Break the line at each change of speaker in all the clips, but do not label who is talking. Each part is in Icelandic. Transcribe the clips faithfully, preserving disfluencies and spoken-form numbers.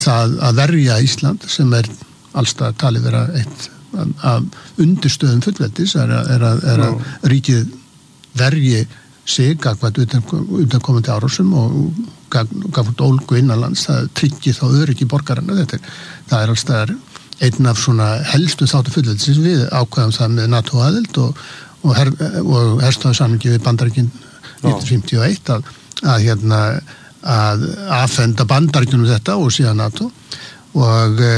það að verja Ísland sem er allstað talið vera eitt af undirstöðum fullveldis er að, er að, er að ríkið verji sig gagvart utankomandi árásum og gagvart ólgu innanlands, það tryggir þá öryggi borgaranna. Þetta er, það er allstað einn af svona helstu þáttu fullveldisins. Við ákveðum það með NATO-aðild og, og, her, og herstofnsamningi við Bandaríkin nítján fimmtíu og eitt að, að hérna að afhenda Bandaríkjunum þetta og síðan NATO og e,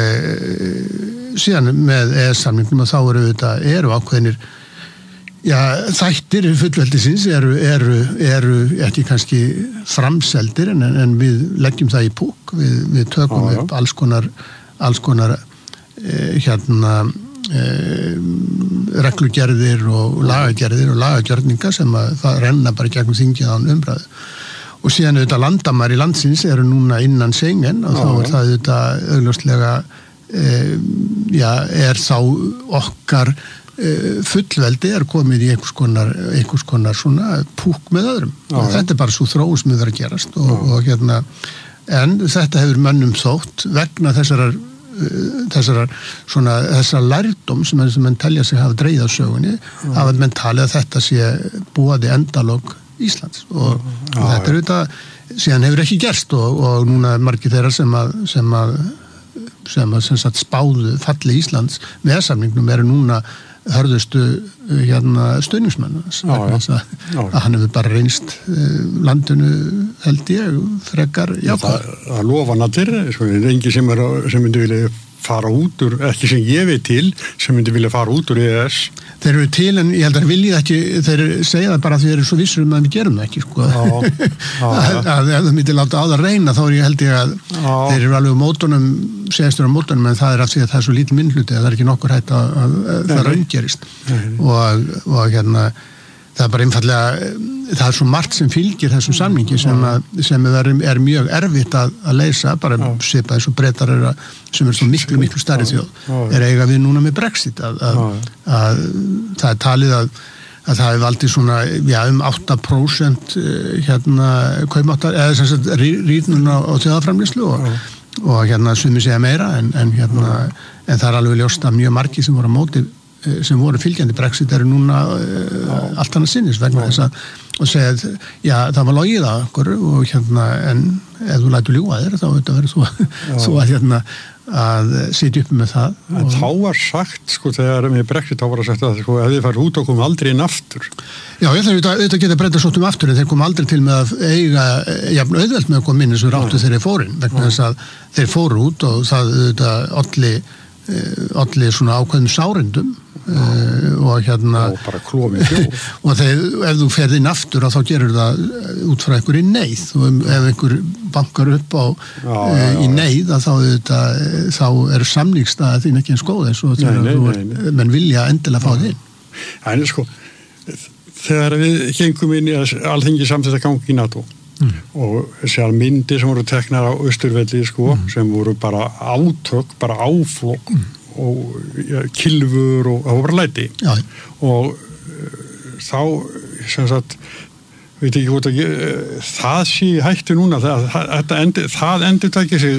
síðan með E E S-samningnum að þá eru þetta eru ákveðinir já, þættir fullveldisins eru, eru, eru ekki kannski framseldir en, en við leggjum það í púk, við, við tökum já, já. upp alls konar, alls konar e, hérna e, reglugerðir og lagagerðir og lagagjörninga sem að það renna bara gegnum þingið án umræðu. Og síðan auðvitað landamæri landsins eru núna innan Schengen og þá er það auðvitað augljóslega e, já, er þá okkar e, fullveldi er komið í einhvers konar, einhvers konar svona púk með öðrum. Já, og þetta er bara svo þróun sem við verðum að gerast og, og hérna, en þetta hefur mönnum þótt vegna þessarar, þessarar svona, þessar lærdóm sem menn telja sig hafa dreigð á sögunni, hafa menn talið að þetta sé búaði endalok Íslands og, og þetta er auðvitað síðan hefur ekki gerst og, og núna margir þeirra sem að sem að, sem að sem sagt, spáðu falli Íslands með samningnum eru núna hörðustu hérna stöðningsmenn að, að hann hefur bara reynst landinu held ég frekar jákvæð.
Það, það lofa natir, sko, engi sem, er, sem myndi vilja fara út úr, ekki sem ég veit til sem myndi vilja fara út úr E E S.
Þeir eru til en ég held að viljið ekki, þeir segja það bara að þeir eru svo vissur um að við gerum það ekki sko. Já, já, að, að ef það myndi láta á það reyna þá er ég held ég að já. Þeir eru alveg á mótunum, segjastur á mótunum en það er af því að það er svo lítið minnhluti að það er ekki nokkur hætt að, að, að það raungerist og, og hérna það er bara einfallega, það er svo margt sem fylgir þessum samningi sem, að, sem er, er mjög erfitt að, að leysa, bara svipað eins og Bretar er að, sem er svo miklu, miklu stærri þjóð, er eiga við núna með Brexit, að, að, að það er talið að, að það hefur aldrei svona, já, um átta prósent hérna, kaupmáttar, eða sem sagt rýrnun á, á þjóðaframleiðslu og, og hérna sumir segja meira, en, en hérna, en það er alveg ljóst að mjög margir sem voru á móti sem voru fylgjandi Brexit eru núna uh, allt annað sinnis vegna þess að og segja að já, það var logið að okkur og hérna, en ef þú lætur ljúga þér þá þetta verður þú, þú að hérna að sitja upp með það.
En og... þá var sagt, sko, þegar með Brexit þá var sagt að sko, ef þið farið út og komum aldrei inn aftur.
Já, ég þarf auðvitað að geta breyta sóttum aftur en þeir kom aldrei til með að eiga jafn auðvelt með að koma inn eins og ráttu þeir fórin vegna þess að þeir fóru út og það auðvitað olli olli svona ákveðum sárindum uh, og hérna
og bara klófið fjó
og þegar, ef þú ferð inn aftur þá gerur það út frá einhverju neyð og ef einhver bankar upp á já, uh, já, í neyð þá, þetta, þá er samningsstaðið þín ekki eins góð eins og þegar menn vilja endilega fá þín.
En sko þegar við gengum inn í alþingi samþetta gangi í NATO mm. og þessar myndir sem voru teknar á Austurvelli sko, mm. sem voru bara átök, bara áflokk mm. og ja, kylfur og það var bara læti
Já.
og uh, þá sem sagt veit ekki hvort að uh, það sé hættu núna það, það, endi, það endur takki sig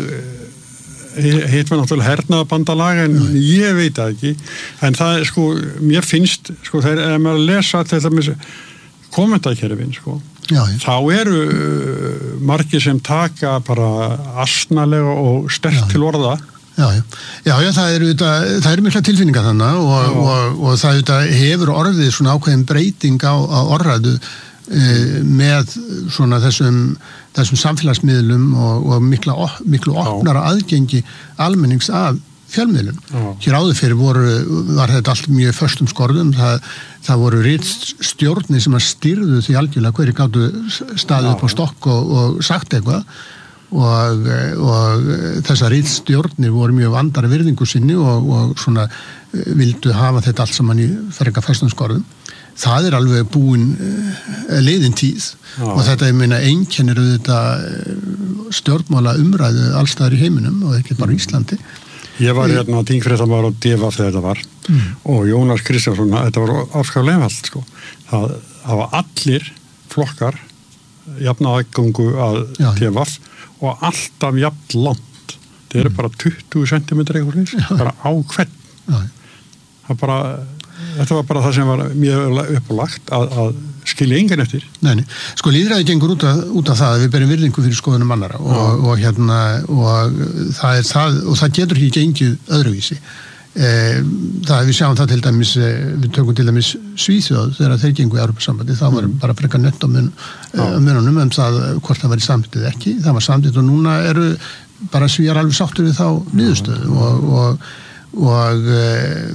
heit var náttúrulega hernaðabandalag en Nei. Ég veit það ekki en það er sko, mér finnst sko þegar ef maður lesa þetta með kommentakerfin sko já, já. Þá eru uh, margir sem taka bara asnalega og sterkt til orða
Já, já, já, já það eru það eru mikla tilfinningar þannig og, og, og það hefur orðið svona ákveðin breyting á, á orðræðu uh, með svona þessum þessum samfélagsmiðlum og, og mikla, miklu opnara aðgengi almennings að fjölmiðlum. Já. Hér áður fyrir voru, var þetta allt mjög föstum skorðum, það, það voru ritstjórnir sem að stýrðu því algjörlega hverju gátu staðið upp á stokk og, og sagt eitthvað og, og þessar ritstjórnir voru mjög vandara virðingu sinni og, og svona vildu hafa þetta allt saman í frekar föstum skorðum. Það er alveg búin uh, liðin tíð Já. Og þetta ég meina einkennir þetta stjórnmála umræðu allstaðar í heiminum og ekki bara í Íslandi.
Ég var hérna að þingfréttamaður á D V þegar þetta var mm. og Jónas Kristjánsson, þetta var afskaplega einfalt sko. Það, það var allir flokkar jafn aðgangu að D V og alltaf jafn langt þetta eru bara tuttugu sentimetra eitthvað, bara á hvern. Já. Það bara, þetta var bara það sem var mjög uppálagt að, að skilja engan eftir.
Nei, nei. Sko lýðræði gengur út af, út af það að við berum virðingu fyrir skoðunum annara og, og hérna og það er það og það getur ekki gengið öðruvísi. E, það við sjáum það til dæmis við tökum til dæmis Svíþjóð þegar þeir gengu í Evrópusambandi, það var bara frekar nött á mun, mununum um það hvort það var samtið ekki, það var samtið og núna eru bara Svíjar alveg sáttur við þá niðurstöðu og, og og e,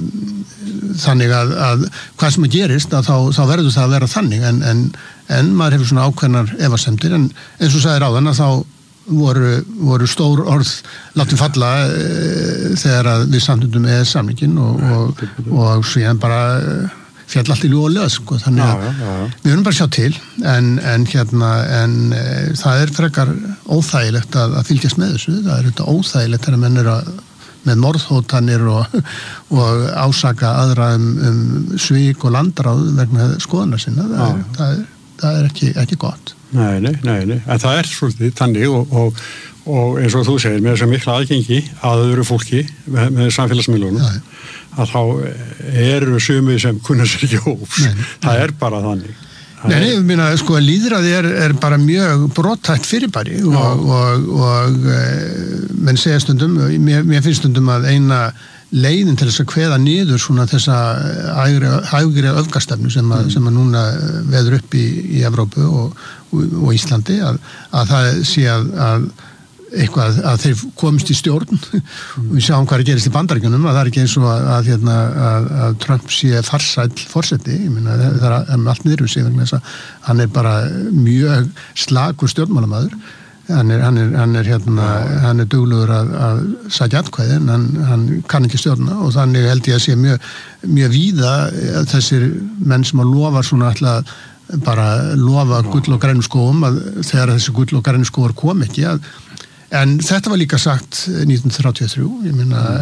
þannig að, að hvað sem að gerist að þá, þá verður það að vera þannig en, en, en maður hefur svona ákveðnar efasemdir en eins og sagði ráðan að þá voru, voru stór orð látum falla e, þegar að við samtundum með samningin og, og, og síðan bara fjall allt í ljóð og löð sko, þannig að já, já, já. Við höfum bara sjá til en, en hérna en e, það er frekar óþægilegt að, að fylgjast með þessu, það er þetta óþægilegt þegar menn er að með morðhótanir og, og ásaka aðra um, um svík og landráð vegna skoðunar sinna, það er, það er, það er ekki, ekki gott.
Nei, nei, nei, nei, en það er svolítið þannig og, og, og eins og þú segir, með þess að mikla aðgengi að öðru fólki með, með samfélagsmiðlunum, að þá eru sumið sem kunna sér ekki hófs, það er bara þannig.
Nei, nei, ég meina, sko, lýðræði er, er bara mjög brothætt fyrirbæri og, og, og, og e, menn segja stundum, mér, mér finnst stundum að eina leiðin til þess að kveða niður svona þessa hægri öfgastefnu sem að, sem að núna veður upp í, í Evrópu og, og, og Íslandi að, að það sé að, að eitthvað að þeir komist í stjórn og við sjáum hvað er gerist í Bandaríkjunum að það er ekki eins og að, að, hérna, að, að Trump sé farsæll forseti ég meina það er allt niður við sig vegna þess að hann er bara mjög slagur stjórnmálamaður hann er, hann er, hann er, hérna, hann er duglegur að, að sækja atkvæði en hann, hann kann ekki stjórna og þannig held ég að sé mjög, mjög víða þessir menn sem að lofa svona alltaf bara lofa gull og grænum skóum að þegar þessi gull og grænum skóar kom ekki að en þetta var líka sagt nítján hundruð þrjátíu og þrjú, ég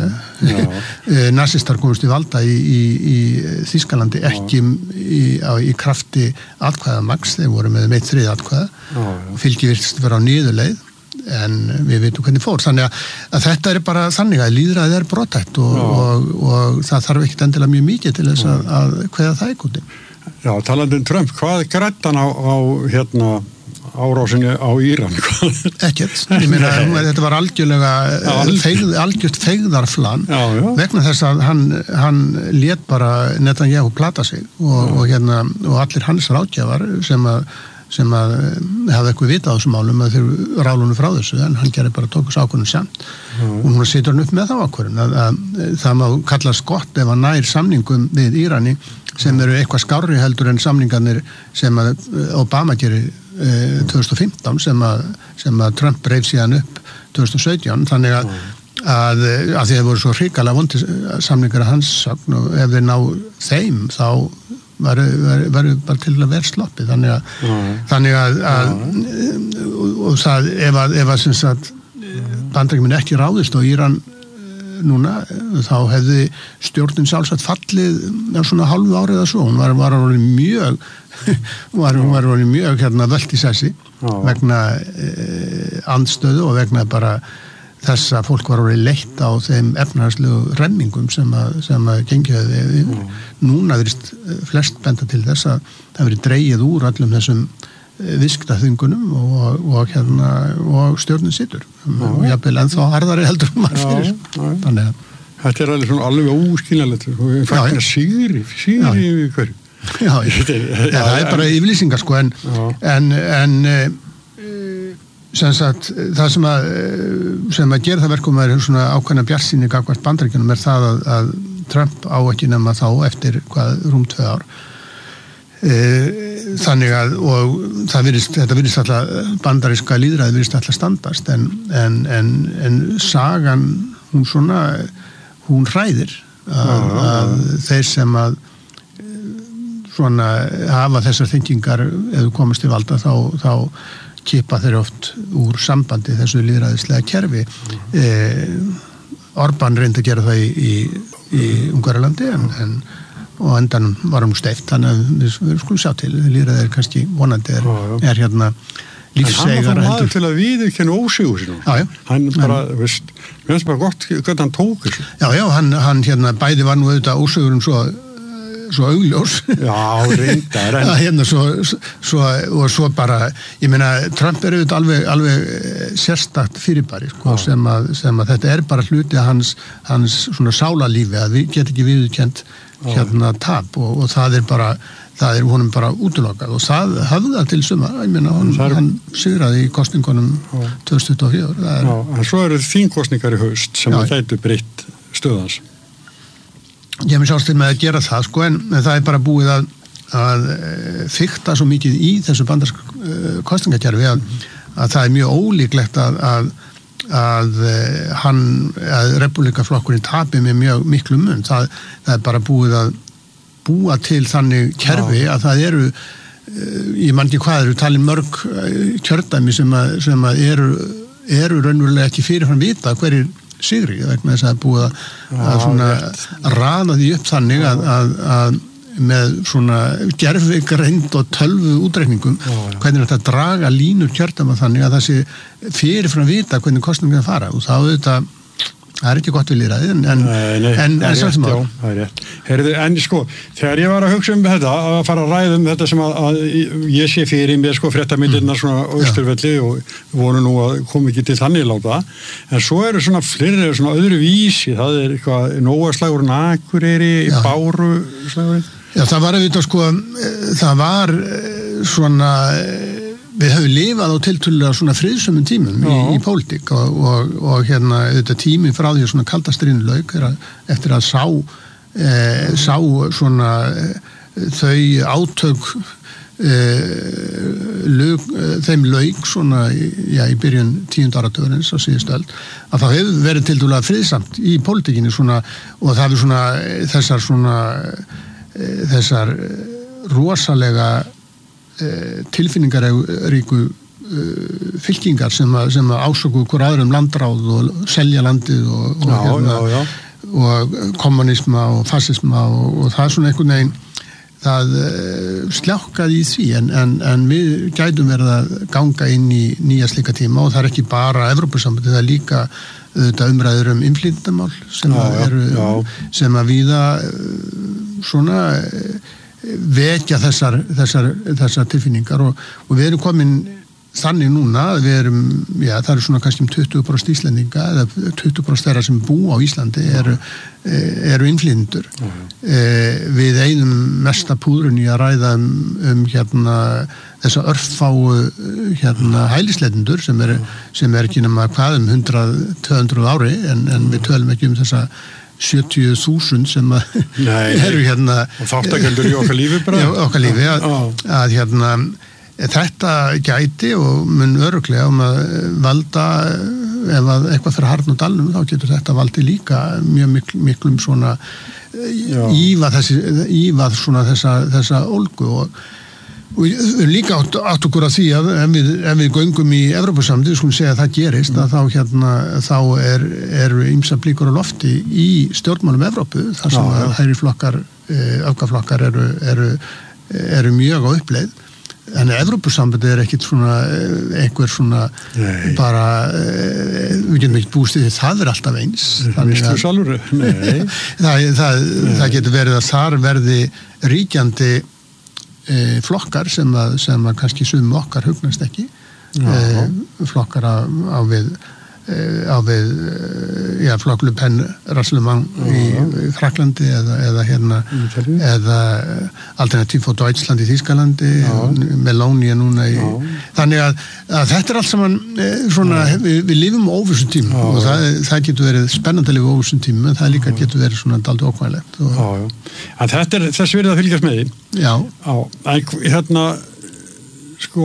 meina nasistar komust í valda í, í, í Þýskalandi ekki í, á, í krafti atkvæðamagns, þeir voru með meitt þrið atkvæða og fylgi virtist vera á niðurleið en við veitum hvernig fór þannig að, að þetta er bara þannig að lýðræðið er brothætt og, og, og það þarf ekkert endilega mjög mikið til þess að, að kveða það í kúti.
Já, talandi um Trump, hvað græddi hann á, á hérna árásinni á Íran?
Ekkert, ég meina þetta var algjörlega feigð, algjört feigðarflan já, já. Vegna þess að hann, hann lét bara Netanyahu plata sig og, og, hérna, og allir hans ráðgjafar sem að sem að hafa eitthvað vita á þessum málum að þeir rálunum frá þessu en hann gerir bara tókus ákvörðun samt mm. og núna situr hann upp með þá ákvörðun að, að, að það má kallast gott ef hann nær samningum við Írani sem eru eitthvað skárri heldur en samningarnir sem að Obama gerir eh, tvö þúsund og fimmtán sem að, sem að Trump breif síðan upp tvö þúsund og sautján þannig að, mm. að, að því að voru svo hrikalega vondi samningar að hans sagn og ef þeir ná þeim þá verður bara til að vera sloppið þannig að, mm. þannig að, að og, og það ef að, ef að sem sagt Bandaríkjamenn ekki ráðist og Íran núna þá hefði stjórnin sjálfsagt fallið á svona hálfu árið eða svo hún var, var alveg mjög var, hún var alveg mjög hérna völd í sessi mm. vegna eh, andstöðu og vegna bara þess að fólk var orðið leitt á þeim efnahagslegu remmingum sem að, sem að gengjaði við. Mm. Núna verist flest benda til þess að það verið dreigið úr allum þessum viðskiptaþvingunum og, og, hérna, og stjórnin situr. Mm. Og jafnvel ennþá harðari heldur um maður fyrir. Þannig að
þetta er alveg, alveg óskiljanlegt og við fækna sigri, sigri yfir hverju.
Já, já, já, það er bara yfirlýsingar sko en, en, en sem sagt, það sem að sem að gera það verkum er svona ákveðna bjartsýni gagnvart Bandaríkjunum er það að, að Trump á ekki nema þá eftir hvað rúm tvö ár e, þannig að og það virðist, þetta virðist alltaf bandaríska lýðræði virðist alltaf standast en, en, en, en sagan hún svona hún hræðir að, að þeir sem að svona hafa þessar þengingar eða komast til valda þá, þá kipa þeir oft úr sambandi þessu lýðræðislega kerfi. Eh, Orbán reyndi að gera það í, í, í Ungverjalandi en, en og endan var hann steift þannig að við, við skulum sjá til lýðræðið er kannski vonandi er, er hérna lífseigar.
En hann var maður til að viðurkenna ósigur sínum.
Já, já.
Hann bara, en, veist, mér finnst bara gott hvernig hann tók þessu.
Já, já, hann, hann hérna bæði var nú auðvitað ósigurum svo svo augljós.
Já, reyndar.
En... hérna, svo, svo, og svo bara, ég meina, Trump er auðvitað alveg, alveg sérstakt fyrirbæri, sko, sem að, sem að þetta er bara hluti hans, hans svona sálarlífi, að við get ekki viðurkennt hérna tap og, og það er bara, það er honum bara útilokað og það höfða til suma, ég meina, hann, er... hann sigraði í kosningunum tvö þúsund tuttugu og fjögur. Er...
Já, en svo eru þingkosningar í haust sem að gætu breytt stöðans.
Ég hef mér sjálfst til með að gera það, sko, en það er bara búið að, að fikta svo mikið í þessu bandarsk kostingakerfi að, að það er mjög ólíklegt að, að, að hann, að repúblikaflokkurinn tapi með mjög miklu mun. Það, það er bara búið að búa til þannig kerfi að það eru, ég man ekki hvað eru talin mörg kjördæmi sem að, sem að eru, eru raunverulega ekki fyrirfram vita hverjir sigri, vegna þess að það er búið að, að svona raða því upp þannig að, að, að með svona gerfigreind og tölvu útreikningum já, já. Hvernig þetta draga línur kjördæma þannig að það sé fyrirfram vita hvernig kosningin fara og þá auðvitað það er ekki gott við lýraði en, en,
nei, nei,
en, en
rétt, já, það er rétt. Heyrðu, en sko, þegar ég var að hugsa um þetta, að fara að ræða um þetta sem að, að ég sé fyrir mér sko fréttamyndirnar svona austurvelli og voru nú að koma ekki til þannig láta, en svo eru svona fleiri svona öðru vísi, það er eitthvað Nóaslagurinn, Akureyri, Báru slagurinn.
Já, það var auðvitað sko, það var svona við höfum lifað á tiltölulega svona friðsömum tímum í, í pólitík og, og, og hérna auðvitað tími frá því að svona kaldastríðin lauk eftir að sá e, sá svona e, þau átök e, lauk, e, þeim lauk svona já, í byrjun tíunda áratugurins á síðustu öld að það hefur verið tiltölulega friðsamt í pólitíkinni svona og það hefur svona þessar svona e, þessar rosalega tilfinningaríku fylkingar sem að, sem að ásöku hver aðrum landráð og selja landið og, og,
já,
hérna,
já, já.
og kommunisma og fasisma og, og það er svona einhvern veginn það sljákkaði í því en, en, en við gætum verið að ganga inn í nýja slíka tíma og það er ekki bara Evrópusambandið, það er líka þetta umræður um innflytjendamál sem, sem að víða svona vekja þessar, þessar, þessar tilfinningar og, og við erum komin þannig núna, við erum, já það eru svona kannski um tuttugu prósent Íslendinga eða tuttugu prósent þeirra sem búa á Íslandi eru, eru innflytjendur. E, við einum mesta púðrun í að ræða um, um hérna þessa örfáu hérna hælisleitendur sem er, sem er ekki nema hvað um hundrað til tvö hundruð ári en, en við tölum ekki um þessa sjötíu þúsund sem að eru hérna
og þáttakendur í okkar lífi bara
já, okkar lífi að, að hérna þetta gæti og mun örugglega um að valda ef að eitthvað fyrir harn og dalnum þá getur þetta valdi líka mjög mikl, miklum svona ívað þessi ívað svona þessa, þessa ólgu og og við líka átt, átt okkur að því að ef við, ef við göngum í Evrópusamdi, við skulum segja að það gerist mm. að þá, hérna, þá er, er ýmsa blíkur á lofti í stjórnmálum Evrópu, þar sem já, að hægri flokkar, öfgaflokkar eru, eru, eru mjög á uppleið en Evrópusambandi er ekkit svona einhver svona Nei. bara við getum ekki búist því það er alltaf eins þannig að það, það, það getur verið að þar verði ríkjandi E, flokkar sem að, sem að kannski sum okkar hugnast ekki e, flokkar á, á við e, á við já, flokk Le Pen Rasselmann í, í Fraklandi eða, eða hérna eða Alternativ für Deutschland í Þýskalandi Meloni núna í já. Þannig að, að þetta er allt saman e, svona, við, við lifum óvissum tím já, og það, það getur verið spennandi að lifa óvissum tím en það líka getur verið svona dálítið ókvæðilegt og,
já, já. En þetta er þess verið að fylgjast með því
Já.
Já, en hérna sko,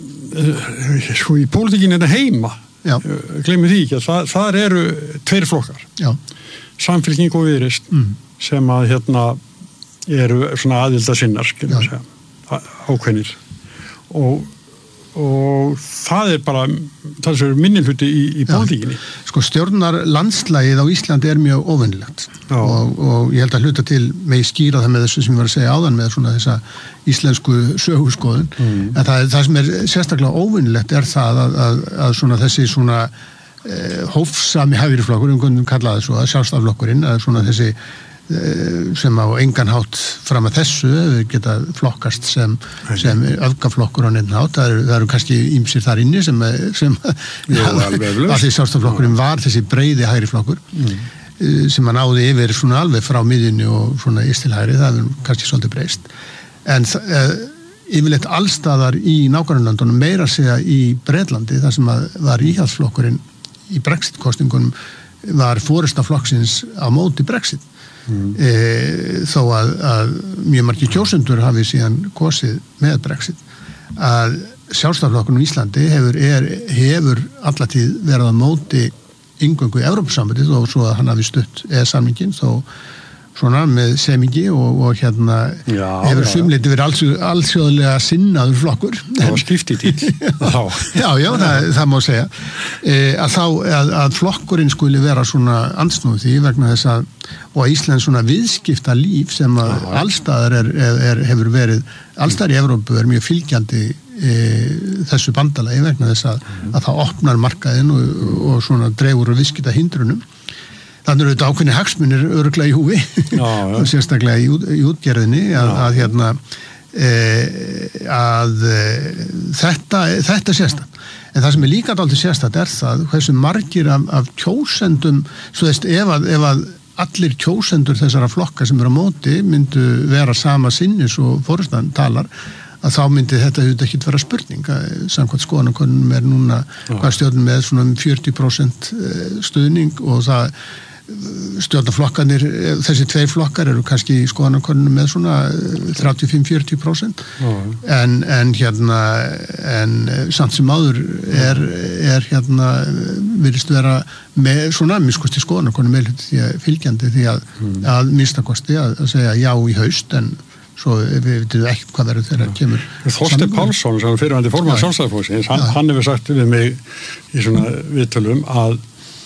sko í pólitíkinni þetta heima gleymið því ekki að það, það eru tveir flokkar Já. Samfylking og Viðreisn mm. sem að hérna eru svona aðilda sinnar ákveðnir og, og það er bara það sem er minnihluti í, í pólitíkinni.
Sko stjórnar landslægið á Íslandi er mjög óvenjulegt og, og ég held að hluta til með skýra það með þessu sem ég var að segja áðan með svona þessa íslensku söguskoðun mm. en það, það sem er sérstaklega óvenjulegt er það að, að, að svona þessi svona eh, hófsami hægriflokkur, um hvernig kallaði svo að sjálfstæðisflokkurinn, að svona þessi sem á engan hátt fram að þessu við geta flokkast sem, sem öfgaflokkur á nefn hátt það eru, það eru kannski ýmsir þar inni sem, sem
Jú, að
því sjálfstæðisflokkurinn var þessi breiði hægri flokkur mm. sem að náði yfir svona alveg frá miðjunni og svona ístilhægri, það er kannski svolítið breyst en uh, yfirleitt allstaðar í nágrannlöndunum meira segja í Bretlandi þar sem að var íhaldsflokkurinn í Brexit-kostingunum var forysta flokksins á móti Brexit Mm. E, þó að, að mjög margir kjósendur hafi síðan kosið með Brexit að sjálfstæðisflokkurinn í Íslandi hefur, er, hefur allatíð verið að móti inngöngu í Evrópusambandið og svo að hann hafi stutt E E S-samninginn þó svona með semingi og, og hérna
já,
hefur sumleiti verið alls, allsjóðlega sinnaður flokkur.
Það var skiptið til.
já, já, það, það má segja. E, að þá að, að flokkurinn skuli vera svona andsnúð því vegna þess að og að Íslands svona viðskipta líf sem að já, allstaðar er, er, er, hefur verið, allstaðar í Evrópu er mjög fylgjandi e, þessu bandalagi vegna þess að, mm. að það opnar markaðinn og, og svona dreifur og viðskipta hindrunum. Þannig eru þetta ákveðni hagsmunir öruglega í húfi já, já. og sérstaklega í, í útgerðinni að, að hérna e, að e, þetta, þetta sérstakt. En það sem er líka dálítið sérstakt er það hversu margir af, af kjósendum, svo þess ef að, ef að allir kjósendur þessara flokka sem eru á móti myndu vera sama sinnis og forustan talar að þá myndi þetta auðvitað ekki vera spurning samkvæmt skoðanakönnunum er núna hvað stjórnum með svona um fjörutíu prósent stuðning og það stjórnarflokkarnir, þessi tveir flokkar eru kannski í skoðanakönnunum með svona þrjátíu og fimm til fjörutíu prósent en, en hérna en samt sem áður er, er hérna virðist vera með svona miskusti skoðanakönnum með því að fylgjandi því að, mm. að minnstakosti að, að segja já í haust en svo við veitum ekkert hvað verður þegar það kemur
Þorsteinn Pálsson sem fyrirvændi formaður Sjálfstæðisflokksins hann, hann hefur sagt við mig í svona viðtölum að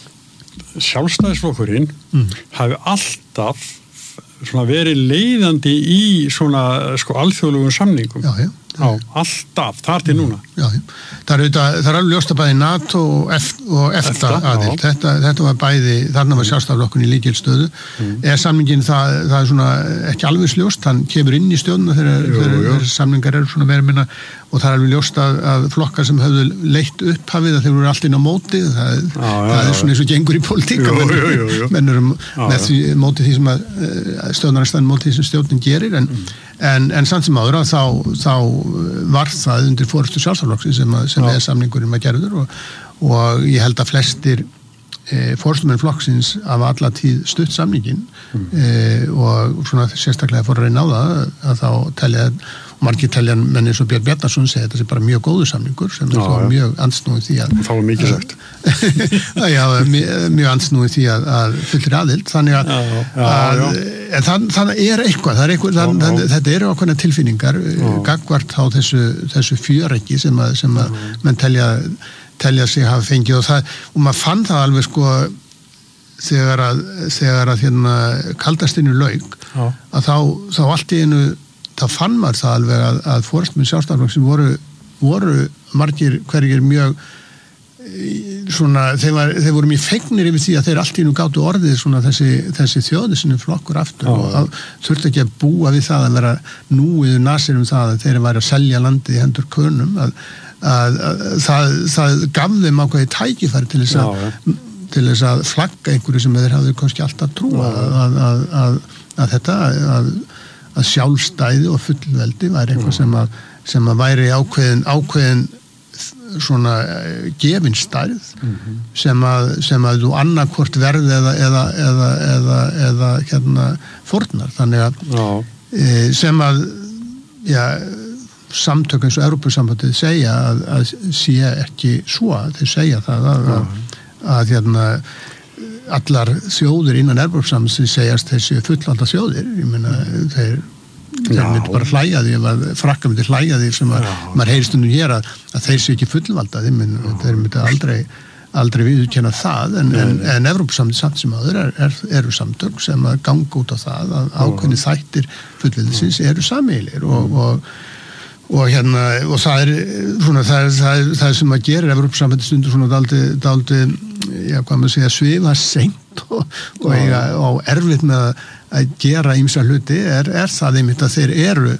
Sjálfstæðisflokkurinn mm. hafi alltaf svona verið leiðandi í svona sko alþjóðlegum samningum
já, já.
Já, alltaf, þar til núna
já, já. Það er auðvitað, það er alveg ljóst að bæði NATO og EFTA aðild þetta, þetta var bæði, þarna var sjálfstæðisflokkurinn í lykilstöðu mm. er samningin það, það er svona ekki alveg ljóst hann kemur inn í stjórnuna þegar, þegar samningar eru svona verið minna og það er alveg ljóst að, að flokkar sem höfðu leitt upphafið að þeir eru allt inn á móti það, já, það já, er svona eins og gengur í politík menn eru með því móti því sem að stjórnarstæðin móti því sem stjórnin gerir en, mm. en, en samt sem áður að þá, þá var það undir forystu sjálfstæðisflokksins sem, sem er samningurinn maður gerður og, og ég held að flestir e, forystumenn flokksins af alla tíð stutt samningin mm. e, og svona sérstaklega fór að reyna á það að þá telja margir teljan menn eins og Björn Bjarnason segja þetta sé bara mjög góður samningur sem er þá mjög andsnúið því að
þá er mikið sagt
já, mjög, mjög andsnúið því að, að fullir aðild þannig að, já, já, að já. Það, það er eitthvað, það er eitthvað það, já, það, þetta eru ákveðna tilfinningar gagnvart á þessu, þessu fjöreggi sem að, sem að menn telja telja sig hafa fengið og, það, og maður fann það alveg sko þegar að, þegar að hérna kaldastinu lauk já. Að þá, þá allt í einu þá fann maður það alveg að, að forystumenn Sjálfstæðisflokksins voru, voru margir hverjir mjög svona, þeir, var, þeir voru mjög fegnir yfir því að þeir allt í nú gátu orðið svona þessi, þessi þjóðisinu flokkur aftur ah, og þurfti ekki að búa við það að vera núiðu nasir um það að þeir væri að selja landið í hendur könum að, að, að það, það gaf þeim ákveði tækifæri til þess að, ah, til þess að flagga einhverju sem þeir hafði kannski alltaf trúa ah, að, að, að, að þetta að að sjálfstæði og fullveldi væri eitthvað sem að, sem að væri ákveðin, ákveðin svona gefinstærð mm-hmm. sem að, sem að þú annarkvort verði eða, eða, eða, eða, eða hérna fórnar. Þannig að Já. sem að ja, samtök eins og Evrópusambandið segja að, að sé ekki svo, þeir segja það að, að, að hérna allar þjóðir innan Evrópusambandsins segjast þessi fullvalda þjóðir, ég meina þeir þeir myndi bara hlæja því ef Frakkar myndi hlæja því sem að, maður heyrist um hér að, að þeir séu ekki fullvalda þeir myndi, þeir myndi aldrei aldrei viðurkenna það en, en, en Evrópusamtök samt sem áður er, er, eru samtök sem að ganga út á það að ákveðni þættir fullveldisins eru sameiginlegir og, og, og hérna og það er svona það er, það er, það er sem að gera Evrópusamtök stundur svona daldi, daldi já hvað maður segja svifa seint og, og eiga og erfitt með að gera ýmsa hluti er, er það einmitt að þeir eru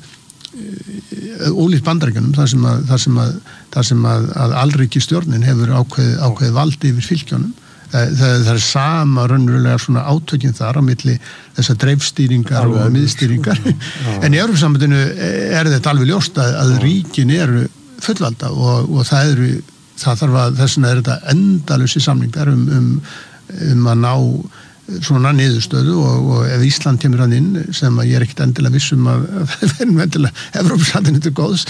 ólíkt Bandaríkjunum þar sem að, þar sem að, þar sem að, að alríki stjórnin hefur ákveð, ákveð valdi yfir fylkjónum það, það, það er sama raunverulega svona átökin þar á milli þessar dreifstýringar alveg, og miðstýringar en í Evrópusambandinu er þetta alveg ljóst að, að ríkin eru fullvalda og, og það eru það þarf að þess vegna er þetta endalausi samningar um, um, um að ná svona niðurstöðu og, og ef Ísland kemur hann inn sem að ég er ekkert endilega vissum að það verður endilega Evrópusambandinu til góðs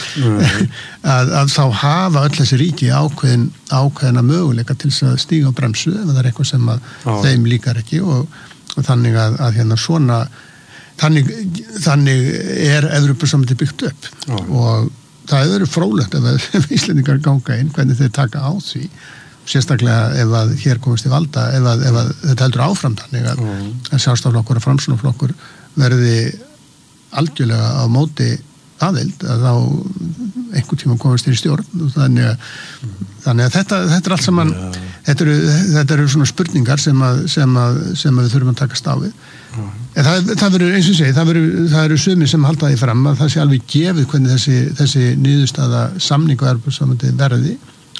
að, að þá hafa öll þessi ríki ákveðin, ákveðina möguleika til þess að stíga á bremsu ef það er eitthvað sem að Já. Þeim líkar ekki og, og þannig að, að hérna svona þannig, þannig er Evrópusambandið byggt upp Já. Og það eru fróðlegt ef, ef Íslendingar ganga inn hvernig þeir taka á því sérstaklega ef að hér komist í valda ef að, ef að þetta heldur áfram þannig að, mm. að sjálfstæðisflokkur og framsóknarflokkur verði algjörlega á móti aðild að þá einhvern tíma komist í stjórn og þannig að, mm. þannig að þetta, þetta er allt saman yeah. þetta, eru, þetta eru svona spurningar sem að, sem að, sem að við þurfum að taka stáfið mm. en það, það verður eins og segi það verður, það eru sumir sem halda því fram að það sé alveg gefið hvernig þessi, þessi niðurstaða samning og Evrópusambandið verði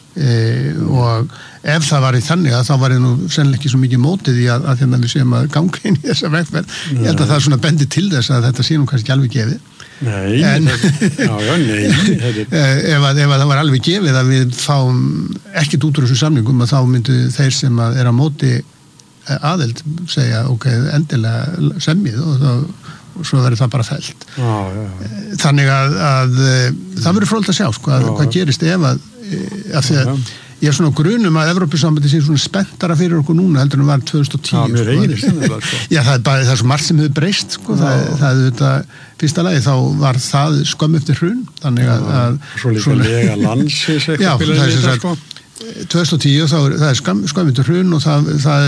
E, og ef það var í þannig að þá var ég nú sennilega ekki svo mikið mótið í að, að hérna við séum að ganga inn í þessa vegferð ég held að það svona bendi til þess að þetta sé nú kannski alveg gefið
Nei, en, já, já, nei
ef, að, ef að það var alveg gefið að við fáum ekkert út úr þessu samningum að þá myndu þeir sem að er á móti aðild segja ok, endilega semmið og þá og svo verður það bara fellt
já, já, já.
Þannig að, að það verður fróðlegt að sjá sko, að, hvað gerist ef að af því að ég er svona grunum að Evrópusambandið sé svona spenntara fyrir okkur núna heldur en var tvö þúsund og tíu
Já, mér reynir sennilega sko.
Já, það er bara það er svo margt sem hefur breyst sko, það, það er þetta, fyrsta lagi þá var það skömm eftir hrun þannig að, að
Svo líka svona, lega landsins
Já, það er sem sagt tvö þúsund og tíu þá er það skam, skömmintur hrun og það, það,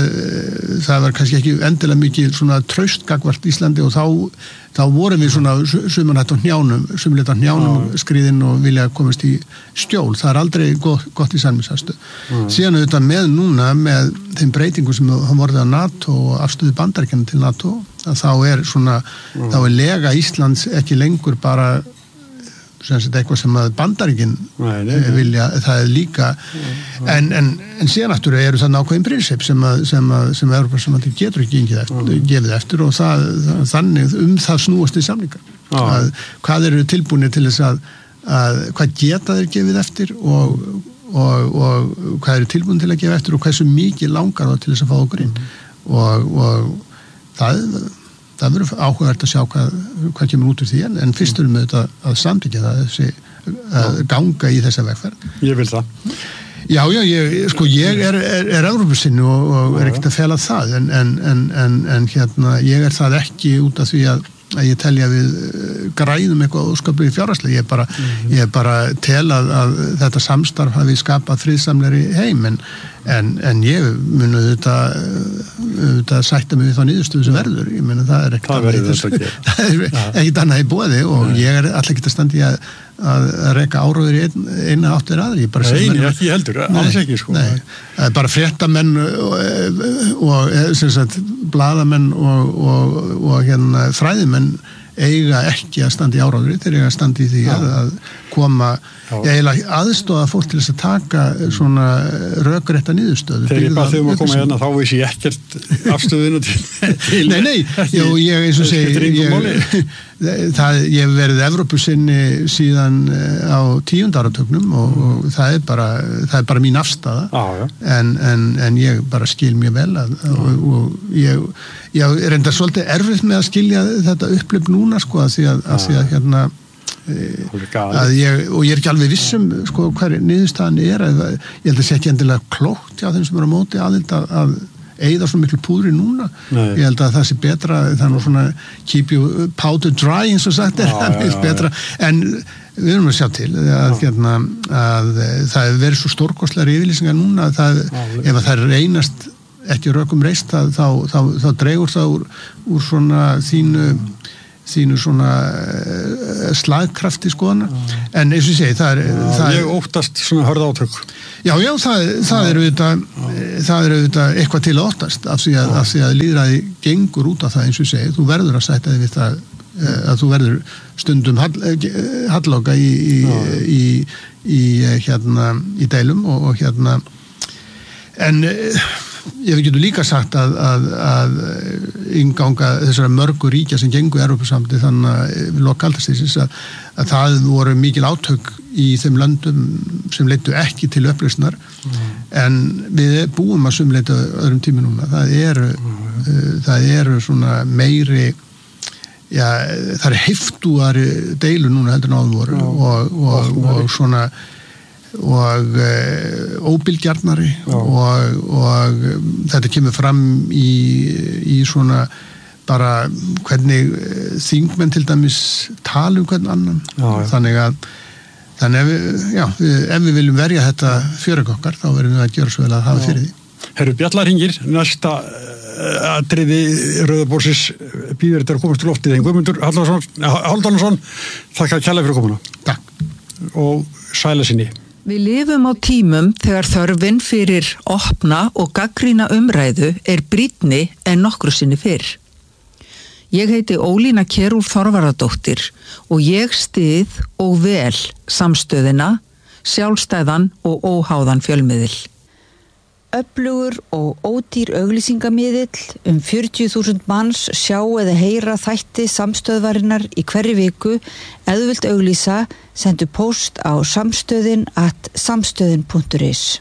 það var kannski ekki endilega mikið svona traust gagvart Íslandi og þá, þá vorum við svona sumanætt á hnjánum, sumuleitt á hnjánum skriðinn og vilja komast í stjól það er aldrei gott, gott í samningsaðstöð síðan auðvitað með núna með þeim breytingum sem hafa vorið á NATO og afstöðu Bandaríkjanna til NATO að þá er svona, mm. þá er lega Íslands ekki lengur bara sem þetta eitthvað sem að Bandaríkin vilja, það er líka en, en, en síðan aftur eru það nákvæðin prinsip sem að, sem að, sem að Evrópusambandið getur ekki eftir, gefið eftir og það, það, þannig um það snúast í samningar að, hvað eru tilbúinir til þess að, að hvað geta þeir gefið eftir og, og, og hvað eru tilbúinir til að gefa eftir og hversu mikið langar það til þess að fá okkur inn og, og það það verður áhugavert að sjá hvað, hvað kemur út úr því en, en fyrst erum við þetta að samtíkja það þessi, að ganga í þessa vegferð.
Ég vil það.
Já, já, ég, sko, ég er, er, er Evrópusinni og, og er ekkert að fela það en, en, en, en, en hérna, ég er það ekki út af því að, að ég telja við græðum eitthvað óskaplega fjárhagslega. Ég bara, mm-hmm. ég bara tel að, að þetta samstarf hafi skapað friðsamlegri heim en En, en ég mun auðvitað, auðvitað sætta mig við þá niðurstöðu sem verður. Ég meina það er ekkert annað, annað í boði og Nei. Ég er alltaf ekki að standa í að, að reka áróður í ein, eina áttir aðri.
Nei, menn, ekki heldur, alls ekki sko.
Nei, það er bara fréttamenn og, og sem sagt, blaðamenn og, og, og hérna, fræðimenn eiga ekki að standa í áróðri, þeir eiga að standa í því að, að koma eiginlega aðstoða fólk til þess að taka svona rökrétta niðurstöðu.
Þegar ég bara þegar maður koma hérna þá veist ég ekkert afstöðinu til, til
Nei, nei, ekki, já, ég eins og segi ég, það, ég hef verið Evrópusinni síðan á tíunda áratögnum og, og það er bara það er bara mín afstaða
ah,
en, en, en ég bara skil mjög vel að, og, og ég, ég er enda svolítið erfitt með að skilja þetta upplöp núna sko að því að, að, því að hérna að ég, og ég er ekki alveg vissum sko hver niðurstaðan er að, ég held að sé ekki endilega klókt já þeim sem eru á móti aðild að, að eyða svo miklu púðri núna.
Nei.
Ég held að það sé betra, það er nú svona keep you powder dry eins og sagt er, það er betra, en við erum að sjá til að, hérna, að það hefur verið svo stórkostlegar yfirlýsingar núna að það, já, ef að það er reynast ekki rökum reist, þá, þá, þá, þá dregur það úr, úr svona þínu þínu svona slagkrafti skoðana, en eins og ég segi það er,
já,
það er,
ég óttast svona hörð átök.
Já, já, það, það er auðvitað það er auðvitað eitthvað til að óttast af því að, af því að lýðræði gengur út af það eins og ég segi, þú verður að sætta þig við það að þú verður stundum hall, halloka í, í, í, í, hérna, í deilum og, og hérna en ég getur líka sagt að, að, að innganga þessara mörgu ríkja sem gengu í Evrópusamdi þannig að lokaldagstísins að, að það voru mikil átök í þeim löndum sem leiddu ekki til uppreisnar mm. en við búum að sumleita öðrum tími núna. Það eru, mm. uh, það eru svona meiri já, það er heiftúari deilu núna heldur en áður voru mm. og, og, og svona og uh, óbylgjarnari og, og þetta kemur fram í, í svona bara hvernig þingmenn til dæmis tala um hvern annan já, já. þannig að þannig ef við, já, við, ef við viljum verja þetta fyrir okkar þá verðum við að gera svo vel að hafa fyrir því.
Herru Bjallarhingir, næsta atriði Rauðabórsins býður þetta að komast til loftið en Guðmundur Hálfdanarson þakka kærlega fyrir komuna.
Takk.
Og sæla sinni.
Við lifum á tímum þegar þörfin fyrir opna og gagnrýna umræðu er brýnni en nokkru sinni fyrr. Ég heiti Ólína Kjerúl Þorvaradóttir og ég styð og vel samstöðina, sjálfstæðan og óháðan fjölmiðil.
Öflugur og ódýr auglýsingamiðill um fjörutíu þúsund manns sjá eða heyra þætti samstöðvarinnar í hverri viku eða þú vilt auglýsa, sendu post á samstöðin at samstöðin punktur is.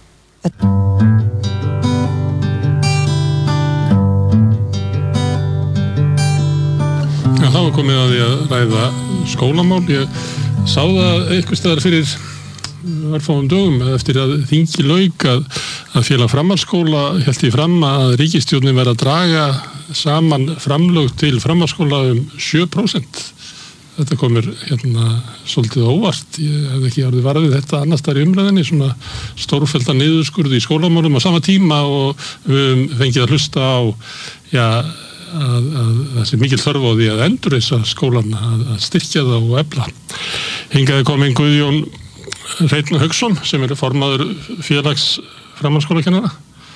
Já, þá er komið að því að ræða skólamál. Ég sá það eitthvað staðar fyrir örfáum dögum eftir að þingi lauk að, að félag framhaldsskóla hélt í fram að ríkisstjórnin verið að draga saman framlög til framhaldsskóla um sjö prósent. Þetta komur hérna svolítið óvart. Ég hef ekki orðið varðið þetta annars þar í umræðinni, svona stórfellda niðurskurði í skólamálum á sama tíma og við fengið að hlusta á já, að, að það sé mikil þörf á því að endurreisa skólan, að, að styrkja það og efla. Hingaði komin Guðjón Hreinn Hauksson sem er formaður félags framhaldsskólakennara.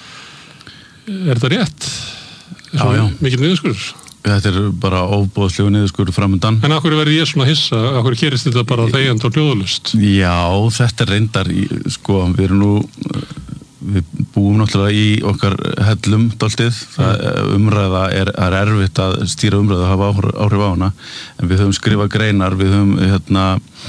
Er þetta rétt?
Já, já.
Mikil niðurskurður?
Þetta er bara ofboðslegu niðurskurður framundan.
En af hverju verður ég svona hissa? Af hverju gerist þetta bara þegjandi og hljóðalaust?
Já, þetta er reyndar, sko, við erum nú, við búum náttúrulega í okkar hellum dálítið. Það, umræða er, er erfitt að stýra umræða að hafa áhrif á hana. En við höfum skrifað greinar, við höfum, hérna,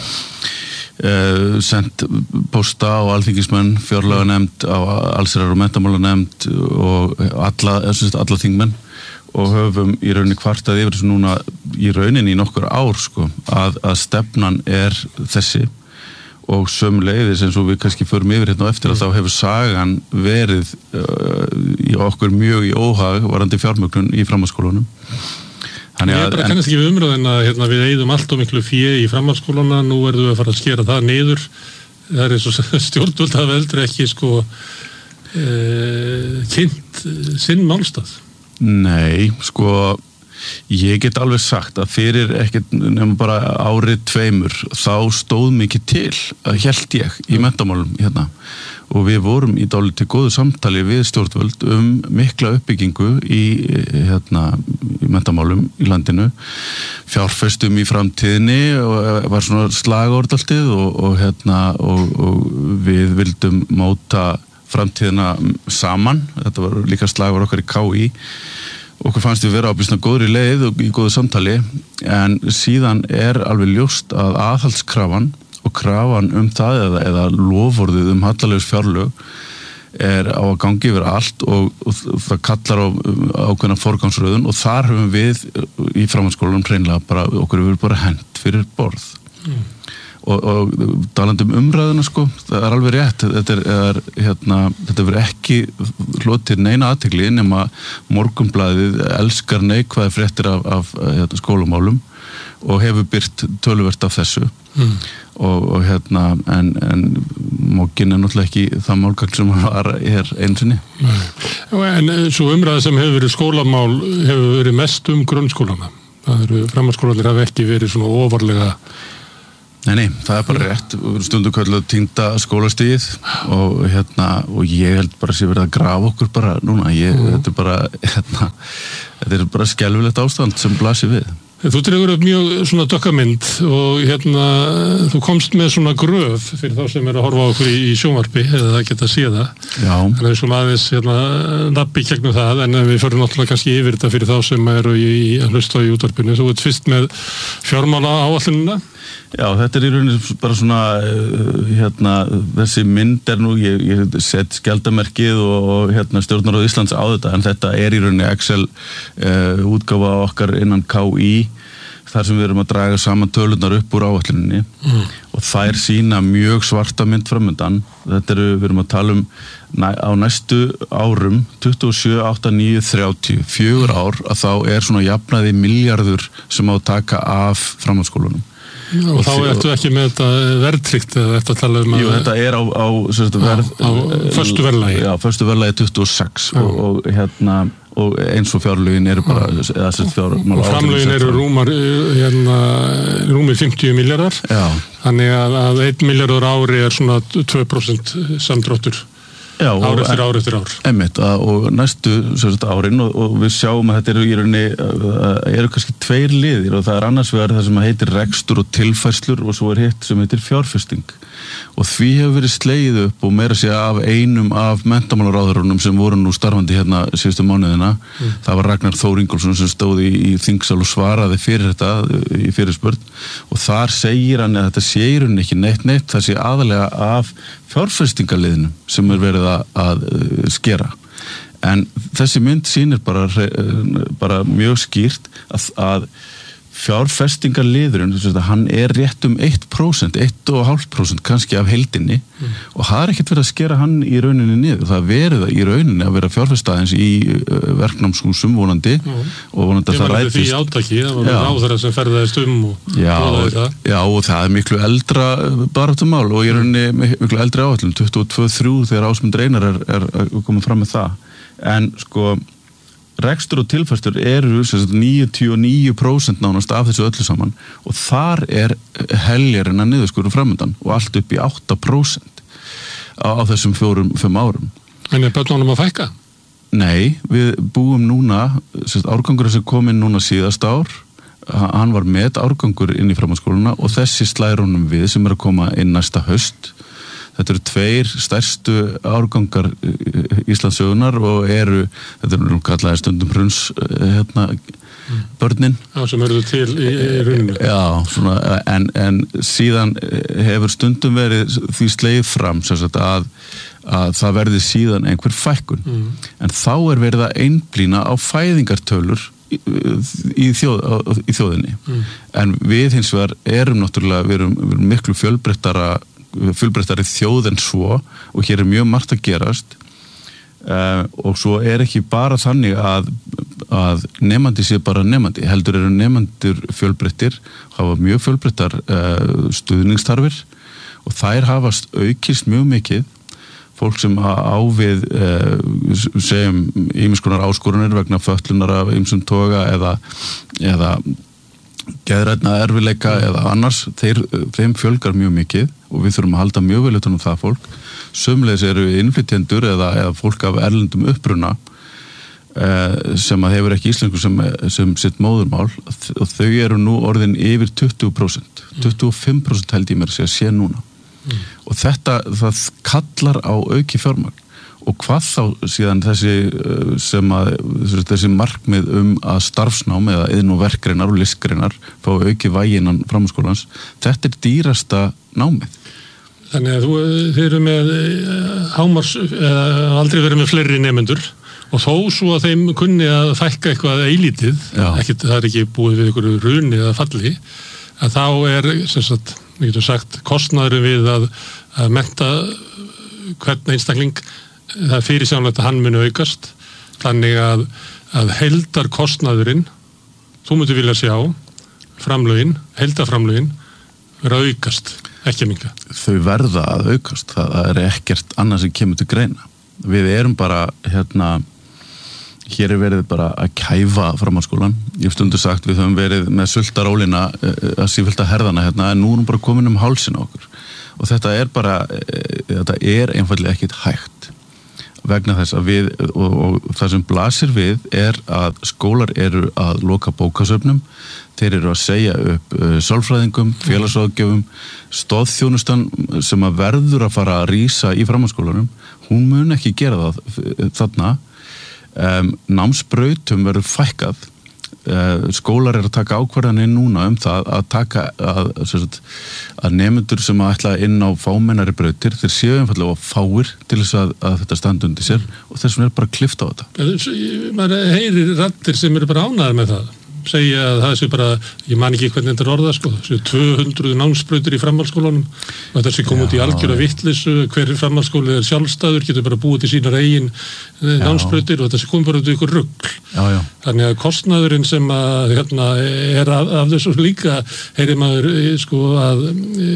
Uh, sendt posta á alþingismenn, fjárlaganefnd, á allsherjar- og menntamálanefnd og alla, alla þingmenn og höfum í rauninni kvartað yfir þessu núna í rauninni í nokkur ár sko, að, að stefnan er þessi og sömuleiðis eins og við kannski förum yfir hérna á eftir að þá hefur sagan verið uh, í okkur mjög í óhag varandi fjármögnun í framhaldsskólunum.
Ég er bara kannast ekki við umræðin að hérna, við eyðum allt og miklu fé í framhaldsskólana, nú verðum við að fara að skera það niður. Það er eins og stjórnvöld hafa heldur ekki sko e, kynnt sinn málstað.
Nei, sko ég get alveg sagt að fyrir ekkert nefnum bara árið tveimur þá stóð mikið til, hélt ég, í menntamálum hérna. Og við vorum í dálítið góðu samtali við stjórnvöld um mikla uppbyggingu í, hérna, í menntamálum í landinu, fjárfestum í framtíðinni og var svona slagorð alltið og, og, hérna, og, og við vildum móta framtíðina saman, þetta var líka slagorð okkar í K I. Okkur fannst við vera á býsna góðri leið og í góðu samtali, en síðan er alveg ljóst að aðhaldskrafan og krafan um það eða, eða lofvorðið um hallalegs fjárlög er á að gangi yfir allt og, og það kallar á ákveðna forgangsröðun og þar höfum við í framhaldsskólanum hreinlega bara, okkur hefur bara hent fyrir borð. Mm. og, og talandi um umræðuna sko, það er alveg rétt, þetta er, er hérna, þetta verður ekki hlotið neina athygli nema Morgunblaðið elskar neikvæðar fréttir af, af hérna, skólamálum og hefur byrt töluvert af þessu mm. og, og hérna en, en mókin er náttúrulega ekki það málgagn sem var er einsinni.
En svo umræða sem hefur verið skólamál hefur verið mest um grunnskólana. Það eru framhaldsskólarnir hafa ekki verið svona ofarlega.
Nei, nei, það er bara rétt. Stundum kölluð týnda skólastigið og hérna, og ég held bara að sé verið að grafa okkur bara núna. Ég, mm. þetta er bara, hérna, þetta er bara skelfilegt ástand sem blasir við.
Þú dregur upp mjög svona dökkamynd og hérna þú komst með svona gröf fyrir þá sem er að horfa á okkur í, í sjónvarpi eða það geta séð það.
Já.
Þannig að við svona aðeins hérna nappi gegnum það en við förum náttúrulega kannski yfir þetta fyrir þá sem eru í, í að hlusta í útvarpinu. Þú ert fyrst með fjármála áætlunina.
Já, þetta er í rauninni bara svona hérna, þessi mynd er nú ég, ég set skjaldamerkið og, og hérna stjórnarráð Íslands á þetta en þetta er í rauninni Excel uh, útgáfa okkar innan K I þar sem við erum að draga saman tölunar upp úr áætluninni mm. og þær sína mjög svarta mynd framöndan. Þetta eru, við erum að tala um næ, á næstu árum tuttugu og sjö, átta, níu, þrjátíu, fjögur ár að þá er svona jafnaði milljarður sem á að taka af framhaldsskólunum.
Og, og þá ertu ekki með þetta verðtryggt eða þetta tala um að...
Jú, þetta er á, á, á, verð,
á, á föstu verðlagi. Já,
föstu verðlagi tuttugu og sex og, og, hérna, og eins og fjárlögin eru bara... Eða, fjármál,
og framlögin eru rúmar, hérna, rúmir fimmtíu milljarðar.
Já.
Þannig að, að einn milljarður ári er svona tvö prósent samdráttur.
Já,
ár eftir ár eftir ár.
Einmitt, og næstu sagt, árin og, og við sjáum að þetta eru í rauninni eru kannski tveir liðir og það er annars vegar það sem heitir rekstur og tilfærslur og svo er hitt sem heitir fjárfesting og því hefur verið slegið upp og meira segja af einum af menntamálaráðherrunum sem voru nú starfandi hérna síðustu mánuðina mm. það var Ragnar Þór Ingólfsson sem stóði í, í þingsal og svaraði fyrir þetta í fyrirspurn og þar segir hann að þetta sé í rauninni ekki neitt neitt það sé aðalega af fjárfestingaliðnum sem er verið að, að skera en þessi mynd sýnir bara, bara mjög skýrt að, að fjárfestingaliðurinn hann er rétt um eitt prósent, eitt komma fimm prósent kannski af heildinni mm. og það er ekkert verið að skera hann í rauninni niður það verið í rauninni að vera fjárfestaðins í verknámshúsum vonandi mm. og vonandi að það rætist
því átaki, það var ráðherra sem ferðaðist um og
já, það. Já og það er miklu eldra baráttumál og í rauninni miklu eldri áætlun tuttugu og tvö þrjú þegar Ásmundur Einar er, er, er komið fram með það en sko rekstur og tilfærstur eru níutíu og níu prósent nánast af þessu öllu saman og þar er heljarinn að niðurskurður framöndan og allt upp í átta prósent á, á þessum fjórum, fimm árum.
En er börnunum að fækka?
Nei, við búum núna, árgangur sem kom inn núna síðast ár, hann var með árgangur inn í framhaldsskóluna og þessi slær honum við sem er að koma inn næsta haust. Þetta eru tveir stærstu árgangar Íslandssögunar og eru, þetta eru kallaði stundum hruns hérna, börnin.
Já, sem eru til í, í runinu.
Já, svona, en, en síðan hefur stundum verið því sleið fram sagt, að, að það verði síðan einhver fækkun. Mm. En þá er verið að einblína á fæðingartölur í, í, þjóð, í þjóðinni. Mm. En við hins vegar erum náttúrulega, við erum, við erum miklu fjölbreyttara fjölbreyttari þjóð en svo og hér er mjög margt að gerast uh, og svo er ekki bara þannig að, að nemandi sé bara nemandi, heldur eru nemandur fjölbreyttir, hafa mjög fjölbreyttar uh, stuðningstarfir og þær hafa aukist mjög mikið fólk sem á við uh, segjum ýmiss konar áskorunir vegna fötlunar af ýmsum toga eða, eða geðrænna erfileika mm. eða annars þeir, þeim fjölgar mjög mikið og við þurfum að halda mjög vel utan um það fólk sömulegis eru innflytjendur eða, eða fólk af erlendum uppruna eh, sem að hefur ekki íslensku sem, sem sitt móðurmál og þau eru nú orðin yfir tuttugu prósent mm. tuttugu og fimm prósent held ég mér að sé núna mm. og þetta það kallar á auki fjármagn og hvað þá síðan þessi sem að þessi markmið um að starfsnám eða iðn- og verkgreinar og listgreinar fá auki vægi innan framhaldsskólans þetta er dýrasta námið.
Þannig að þú, þið eru með hámars, eða aldrei verið með fleiri nemendur og þó svo að þeim kunni að fækka eitthvað eilítið, ekki, það er ekki búið við einhverju runi eða falli, að þá er sem sagt, við getum sagt kostnaðurinn við að, að mennta hvern einstakling, það er fyrirsjáanlegt að hann muni aukast, þannig að, að heildarkostnaðurinn, þú myndir vilja sjá framlögin, heildarframlögin vera aukast, ekki að minnka.
Þau verða að aukast, það er ekkert annað sem kemur til greina. Við erum bara, hérna, hér er verið bara að kæfa framhaldsskólan. Ég hef stundu sagt við höfum verið með sultarólina að sífylta herðana hérna, en nú erum bara komin um hálsin á okkur. Og þetta er bara, þetta er einfallega ekkit hægt vegna þess að við, og, og það sem blasir við er að skólar eru að loka bókasöfnum, þeir eru að segja upp uh, sálfræðingum, félagsráðgjöfum, stoðþjónustan sem að verður að fara að rísa í framhaldsskólanum, hún mun ekki gera það þarna. Um, námsbrautum verður fækkað, uh, skólar er að taka ákvarðanir núna um það að taka að, sagt, að nemendur sem að ætla inn á fámennari brautir, þeir séu einfallega fáir til þess að, að þetta standi undir sér og þess vegna er bara klift á þetta.
Maður heyrir raddir sem eru bara ánægðir með það, segja að það sé bara, ég man ekki hvernig þetta er orðað sko, þessu tvö hundruð námsbrautir í framhaldsskólanum og þetta sé komið út í algjöra vitleysu, hver framhaldsskóli er sjálfstæður, getur bara búið til sínar eigin já. námsbrautir og þetta sé komið bara út í ykkur rugl. Já, já. Þannig að kostnaðurinn sem að, hérna, er af, af þessu líka, heyrir maður sko að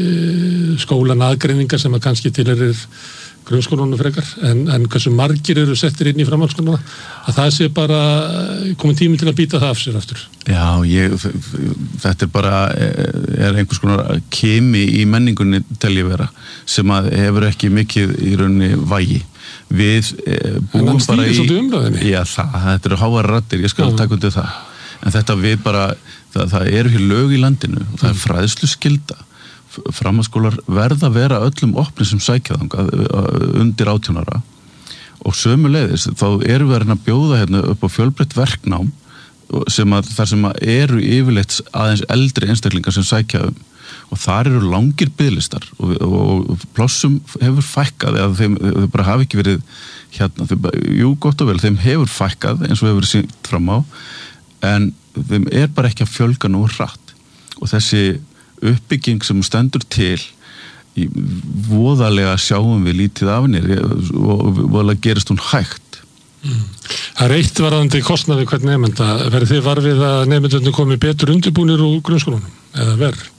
skólan aðgreiningar sem að kannski til er grunnskólanum frekar, en, en hversu margir eru settir inn í framhaldsskólana, að það sé bara komið tími til að býta það af sér aftur.
Já, ég, þetta er bara, er einhvers konar kemi í menningunni tel ég vera, sem að hefur ekki mikið í rauninni vægi. Við búum bara í... Já, það, þetta eru háar raddir, ég skal taka undir það. En þetta við bara, það, það eru hér lög í landinu, það er fræðslu skylda. Framhaldsskólar verða að vera öllum opni sem sækja þangað undir átján ára og sömuleiðis þá erum við að bjóða hérna upp á fjölbreytt verknám sem að þar sem að eru yfirleitt aðeins eldri einstaklingar sem sækja um og þar eru langir biðlistar og, og plássum hefur fækkað eða þeim, þeim bara hafi ekki verið hérna, þeim, jú gott og vel, þeim hefur fækkað eins og hefur verið sýnt fram á en þeim er bara ekki að fjölga nú hratt og þessi uppbygging sem stendur til í voðalega sjáum við lítið af henni og voðalega gerist hún hægt.
Mm. Það er eitt varðandi kostnaði hvern nemenda. Verður þið varfið að nemendunni komi betur undirbúnir úr grunnskólanum eða verð?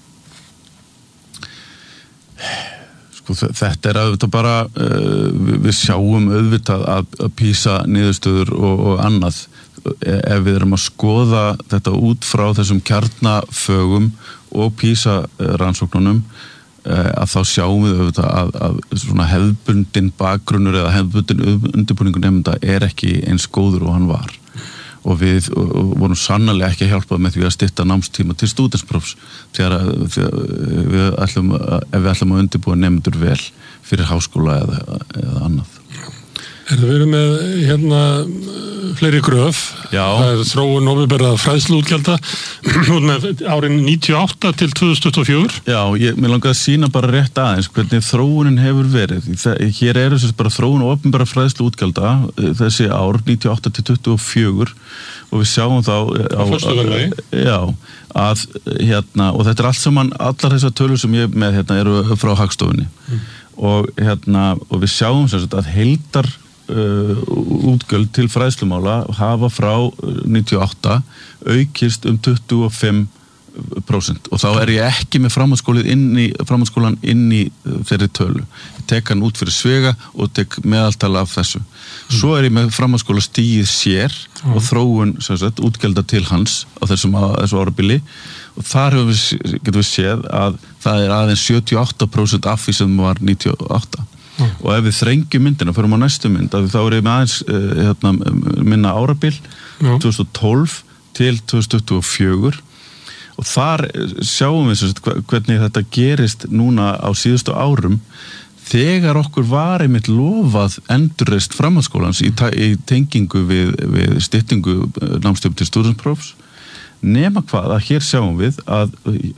Sko þetta er auðvitað bara uh, við sjáum auðvitað að, að písa niðurstöður og, og annað ef við erum að skoða þetta út frá þessum kjarnafögum og písa rannsóknunum að þá sjáum við auðvitað að, að svona hefðbundin bakgrunnur eða hefðbundin undirbúningur nefnda er ekki eins góður og hann var og við og vorum sannarlega ekki að hjálpa með því að stytta námstíma til stúdentsprófs þegar, þegar við ætlum að, ef við ætlum að undirbúa nefndur vel fyrir háskóla eða, eða annað.
Erum við með hérna fleiri gröf,
Já.
Það er þróun opinberra fræðsluútgjalda með árin níutíu og átta til tvö þúsund tuttugu og fjögur.
Já, ég, mér langaði að sýna bara rétt aðeins hvernig þróunin hefur verið. Hér eru þess bara þróun opinberra fræðsluútgjalda þessi ár níutíu og átta til tuttugu og fjögur og við sjáum þá á,
á,
já, að hérna, og þetta er allt saman, allar þessar tölur sem ég með hérna eru frá Hagstofunni mm. og hérna, og við sjáum sem sagt að heildar Uh, útgjöld til fræðslumála hafa frá níutíu og átta aukist um tuttugu og fimm prósent og þá er ég ekki með framhaldsskólan inn í, framhaldsskólan inn í þeirri tölu. Ég tek hann út fyrir svega og tek meðaltala af þessu. Mm. Svo er ég með framhaldsskóla stigið sér mm. og þróun sagt, útgjalda til hans á þessum, þessu árabili og þar við, getum við séð að það er aðeins sjötíu og átta prósent af því sem var níutíu og átta. Mm. Og ef við þrengjum myndina, förum á næstu mynd, þá er ég með aðeins uh, hérna, minna árabil, mm. tvö þúsund og tólf til tvö þúsund tuttugu og fjögur og þar sjáum við sagt, hvernig þetta gerist núna á síðustu árum þegar okkur var einmitt lofað endurreist framhaldsskólans í, í tengingu við, við styttingu námstíma til stúdentsprófs nema hvað að hér sjáum við að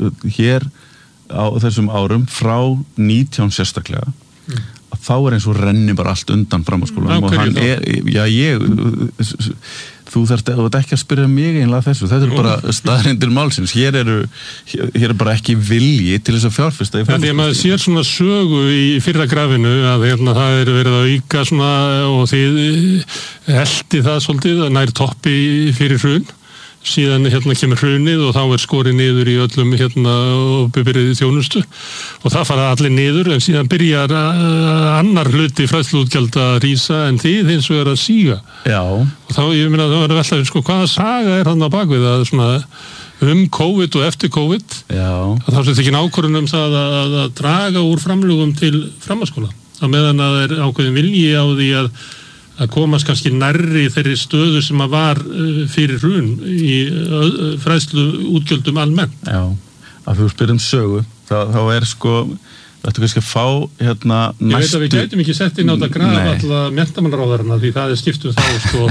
hér á þessum árum frá nítján sérstaklega mm. að þá er eins og renni bara allt undan framhaldsskólanum og hann er, já ég þú þarft ekki að spyrja mig einlega þessu, þetta er bara staðreyndir málsins, hér eru hér, hér er bara ekki vilji til þess að fjárfesta í
framhaldsskólum. Því að maður sér svona sögu í fyrra grafinu að hérna, það er verið að auka svona og þið eldi það svolítið að nær toppi fyrir hrun, síðan hérna kemur hrunið og þá er skorið niður í öllum hérna og byrjið þjónustu og það fara allir niður en síðan byrjar annar hluti fræðsluútgjöld að rísa en þið hins vegar að síga. Já. Og þá, ég meina, það var að velta, sko, hvaða saga er þarna á bakvið að svona um COVID og eftir COVID? Já. Að þá sé ekki ákvörðun um það að, að, að draga úr framlögum til framhaldsskóla. Á meðan að það er ákveðin vilji á því að að komast kannski nærri þeirri stöðu sem að var fyrir hrun í fræðslu útgjöldum almennt.
Já, að þú spyrum sögu, þá, þá er sko, þetta kannski að fá hérna næstu...
Ég veit að við gætum ekki sett inn á þetta graf alla menntamálaráðherrana því það er skiptum þá sko,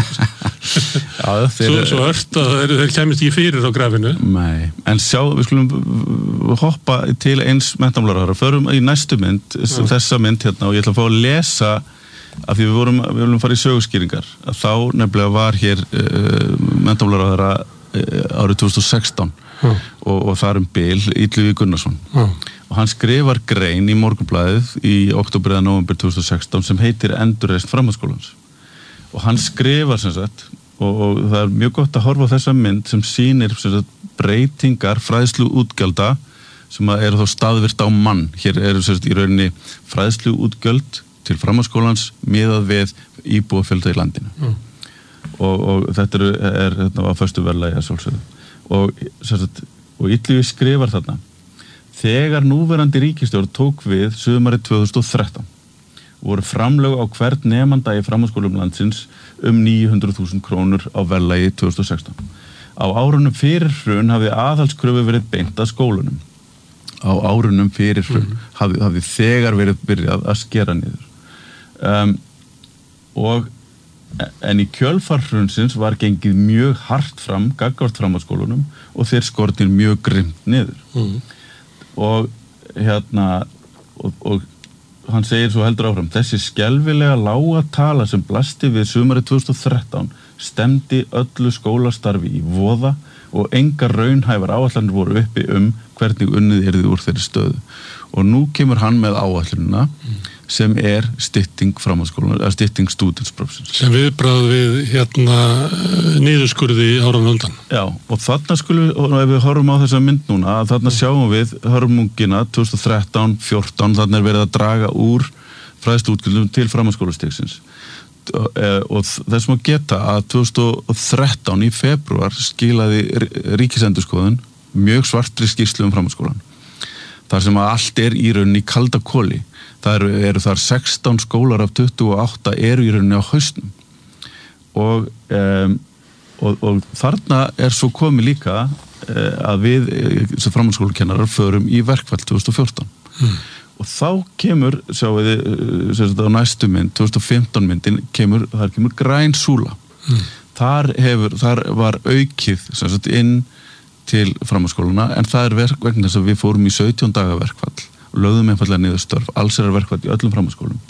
Já, þeir... svo, svo ört að þeir, þeir kemist ekki fyrir á grafinu.
Nei, en sjá, við skulum hoppa til eins menntamálaráðherra, förum í næstu mynd, Já. Þessa mynd hérna og ég ætla að fá að lesa af því við vorum, við vorum farið í söguskýringar að þá nefnilega var hér uh, menntamálaráðherra uh, árið tvö þúsund og sextán mm. og, og það er um bil Illugi Gunnarsson mm. og hann skrifar grein í Morgunblaðið í október eða nóvember tvö þúsund og sextán sem heitir Endurreisn framhaldsskólans og hann skrifar sem sagt og, og það er mjög gott að horfa á þessa mynd sem sýnir sem sagt breytingar fræðslu útgjalda sem eru þá staðvirt á mann hér eru sem sagt í rauninni fræðslu útgjöld til framhaldsskólans miðað við íbúafjölda í landinu mm. og, og þetta er, er hérna, á föstu verðlagi að sjálfsögðu og, sagt, og Illugi skrifar þarna þegar núverandi ríkisstjórn tók við sumarið tvö þúsund og þrettán voru framlög á hvern nemanda í framhaldsskólum landsins um níu hundruð þúsund krónur á verðlagi tvö þúsund og sextán á árunum fyrir hrun hafði aðhaldskröfu verið beint að skólunum á árunum fyrir hrun mm. hafði, hafði þegar verið byrjað að skera niður Um, og en í kjölfarhrunsins var gengið mjög hart fram gagnvart framhaldsskólunum og þeir skortir mjög grimmt niður mm. og hérna og, og hann segir svo heldur áfram þessi skelfilega lága tala sem blasti við sumarið tvö þúsund og þrettán stemdi öllu skólastarfi í voða og engar raunhæfar áætlanir voru uppi um hvernig unnið yrði úr þeirri stöðu og nú kemur hann með áætlunina mm. sem er stytting framhaldsskólanar, eða stytting stúdentsprófsins.
Sem viðbragð við hérna niðurskurði áran undan.
Já, og þarna skulum við, og ef við horfum á þessa mynd núna, að þarna sjáum við hörmungina tvö þúsund og þrettán fjórtán, þarna er verið að draga úr fræðsluútgjöldum til framhaldsskólastigsins. Og þess má geta að tvö þúsund og þrettán í febrúar skilaði Ríkisendurskoðun mjög svartri skýrslu um framhaldsskólan. Þar sem að allt er í rauninni í kalda koli. Það eru, eru þar sextán skólar af tuttugu og átta eru í rauninni á hausnum og, um, og, og þarna er svo komið líka uh, að við sem framhaldsskólakennarar förum í verkfall tvö þúsund og fjórtán mm. og þá kemur, sjáum við uh, á næstu mynd, tvö þúsund og fimmtán myndin kemur, þar kemur græn súla mm. þar, hefur, þar var aukið sem sagt, inn til framhaldsskólana en það er verk, vegna þess að við fórum í sautján daga verkfall og lögðum einfallega niður störf, alls er verkfall í öllum framhaldsskólum.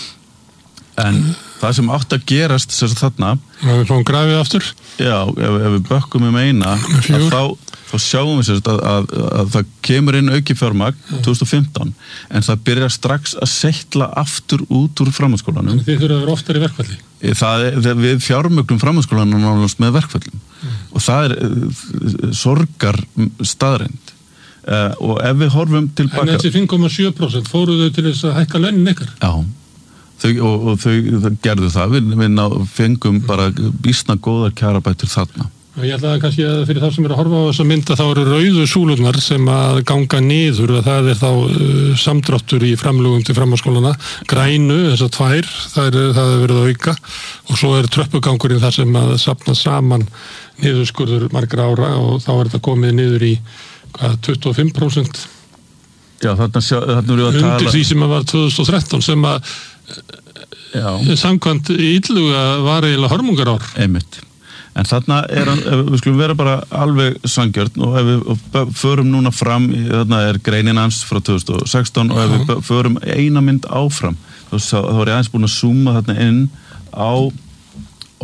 En mm. það sem átt að gerast þess að þarna...
Ef við fáum grafið aftur?
Já, ef, ef við bökkum um eina, þá, þá sjáum við sérst að, að, að, að það kemur inn auki fjármagn mm. tvö þúsund og fimmtán, en það byrjar strax að settla aftur út úr framhaldsskólanum.
En þið þurfa að vera oftar í verkfalli?
Það er, við fjármögnum framhaldsskólanum með verkfallum mm. og það er uh, sorgar staðreind. Uh, og ef við horfum tilbaka...
En þessi fimm komma sjö prósent fóruðu þau til þess að hækka launin ykkar?
Já, þau, og, og þau, þau gerðu það. Við, við ná, fengum bara býsna góðar kjarabætur þarna.
Ég ætla að kannski að fyrir þá sem eru að horfa á þessa mynda þá eru rauðu súlurnar sem að ganga niður og það er þá uh, samdráttur í framlögum til framhaldsskólana. Grænu, þessar tvær, það er, það er verið að auka og svo er tröppugangurinn þar sem að safna saman niðurskurður margra ára og þá er þetta komið niður í hvað, tuttugu og fimm prósent
Já, þarna, sjá, þarna erum við að tala
undir því sem að var tvö þúsund og þrettán sem að Já. Samkvæmt Illuga var eiginlega hörmungarár
einmitt, en þarna er við skulum vera bara alveg sangjörn og ef við förum núna fram þarna er greinin hans frá tvö þúsund og sextán Já. Og ef við förum eina mynd áfram þá, þá er ég aðeins búin að zooma þarna inn á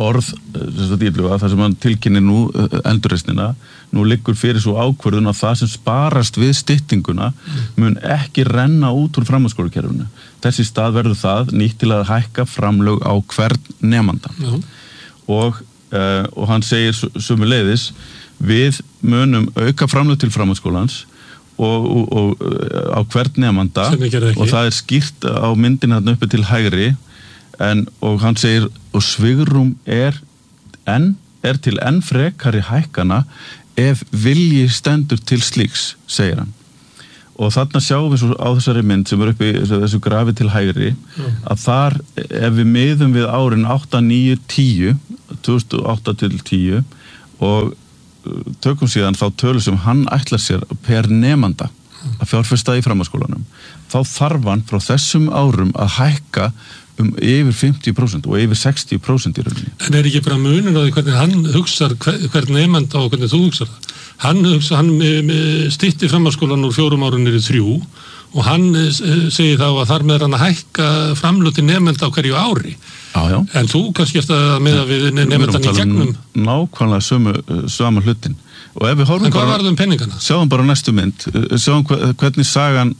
orð þar sem hann tilkynir nú endurreisnina, nú liggur fyrir svo ákvörðun að það sem sparast við styttinguna mun ekki renna út úr framhaldsskólakerfinu. Þessi stað verður það nýtt til að hækka framlög á hvern nemanda. Já. Og, uh, og hann segir sömuleiðis, við munum auka framlög til framhaldsskólans og, og, og á hvern nemanda og það er skýrt á myndina þarna uppi til hægri. En, og hann segir, og svigrúm er, en, er til enn frekari hækkana ef vilji stendur til slíks, segir hann. Og þarna sjáum við svo á þessari mynd sem er uppi þessu grafi til hægri, mm. að þar, ef við miðum við árin átta, níu, tíu, tvö þúsund og átta til tíu og tökum síðan þá tölu sem hann ætlar sér per nemanda að fjárfesta í framhaldsskólanum, þá þarf hann frá þessum árum að hækka um yfir fimmtíu prósent og yfir sextíu prósent í rauninni.
En er ekki bara munur á því hvernig hann hugsar hvern nemanda og hvernig þú hugsar það? Hann, hugsa, hann stytti framhaldsskólan úr fjórum árum niður í þrjú og hann segir þá að þar með hann að hækka framlög til nemanda á hverju ári.
Já, já.
En þú kannski eftir að meða við nemandan í gegnum.
Nákvæmlega sömu, sama hlutin. Og ef við horfum
en hvað var það um penningana?
Sjáum bara næstu mynd, sjáum hvernig sagan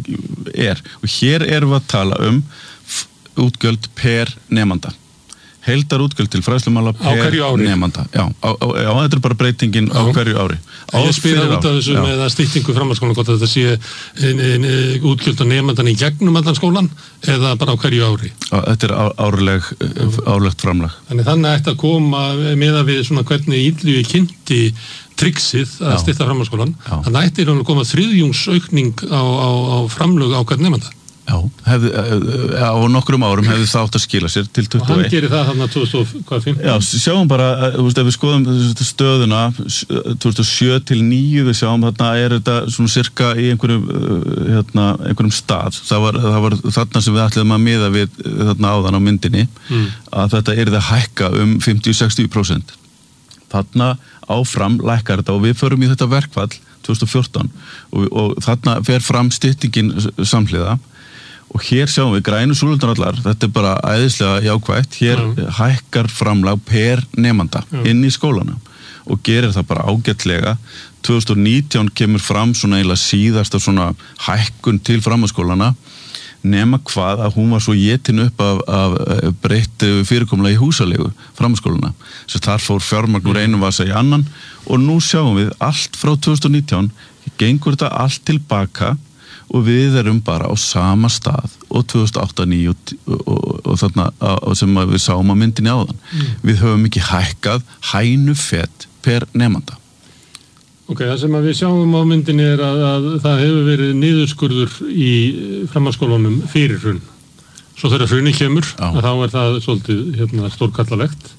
er. Og hér erum við að tala um útgjöld per nemanda. Heildar útgjöld til fræðslumála per nemanda. Já, á, á, á, þetta er bara breytingin á, á hverju ári. Á
ég spyrir út af þessu já. Með að styttingu framhaldsskólan, hvort þetta sé en, en, útgjöld á nemandan í gegnum allan skólan eða bara á hverju ári?
Á, þetta er árleg, árlegt framlag.
Þannig þannig ætti að koma með að við svona hvernig Illugi kynnti trixið að stytta framhaldsskólan. Þannig ætti að koma þriðjungsaukning á, á, á framlög á hvern nemanda.
Já, hefði, á nokkrum árum hefði það átt að skila sér til tuttugu og eitt.
Og hann gerir það þarna tvö þúsund og fimmtán?
Já, sjáum bara, ef við skoðum stöðuna tvö þúsund og sjö til níu, við sjáum þarna er þetta svona cirka í einhverjum, hérna, einhverjum stað. Það var, það var þarna sem við ætliðum að miða við þarna áðan á myndinni, mm. að þetta yrði að hækka um fimmtíu til sextíu prósent. Þarna áfram lækkar þetta og við förum í þetta verkfall tvö þúsund og fjórtán og, og þarna fer fram styttingin samhliða. Og hér sjáum við grænu súlundarallar, þetta er bara æðislega jákvætt, hér mm. hækkar framlag per nemanda mm. inn í skólana og gerir það bara ágætlega. tvö þúsund og nítján kemur fram svona eiginlega síðasta svona hækkun til framhaldsskólana, nema hvað að hún var svo étin upp af, af breytt fyrirkomulagi í húsalegu framhaldsskólana. Svo þar fór fjármagn úr einum vasa í annan og nú sjáum við allt frá tvö þúsund og nítján, gengur þetta allt tilbaka og við erum bara á sama stað og tvö þúsund og átta til níu og, og, og þarna og sem við sáum á myndinni áðan. Mm. Við höfum ekki hækkað hænu fett per nemanda.
Ok, það sem við sjáum á myndinni er að, að það hefur verið niðurskurður í framhaldsskólanum fyrir hrun. Svo þegar hruni kemur, þá er það svolítið hérna, stórkallalegt.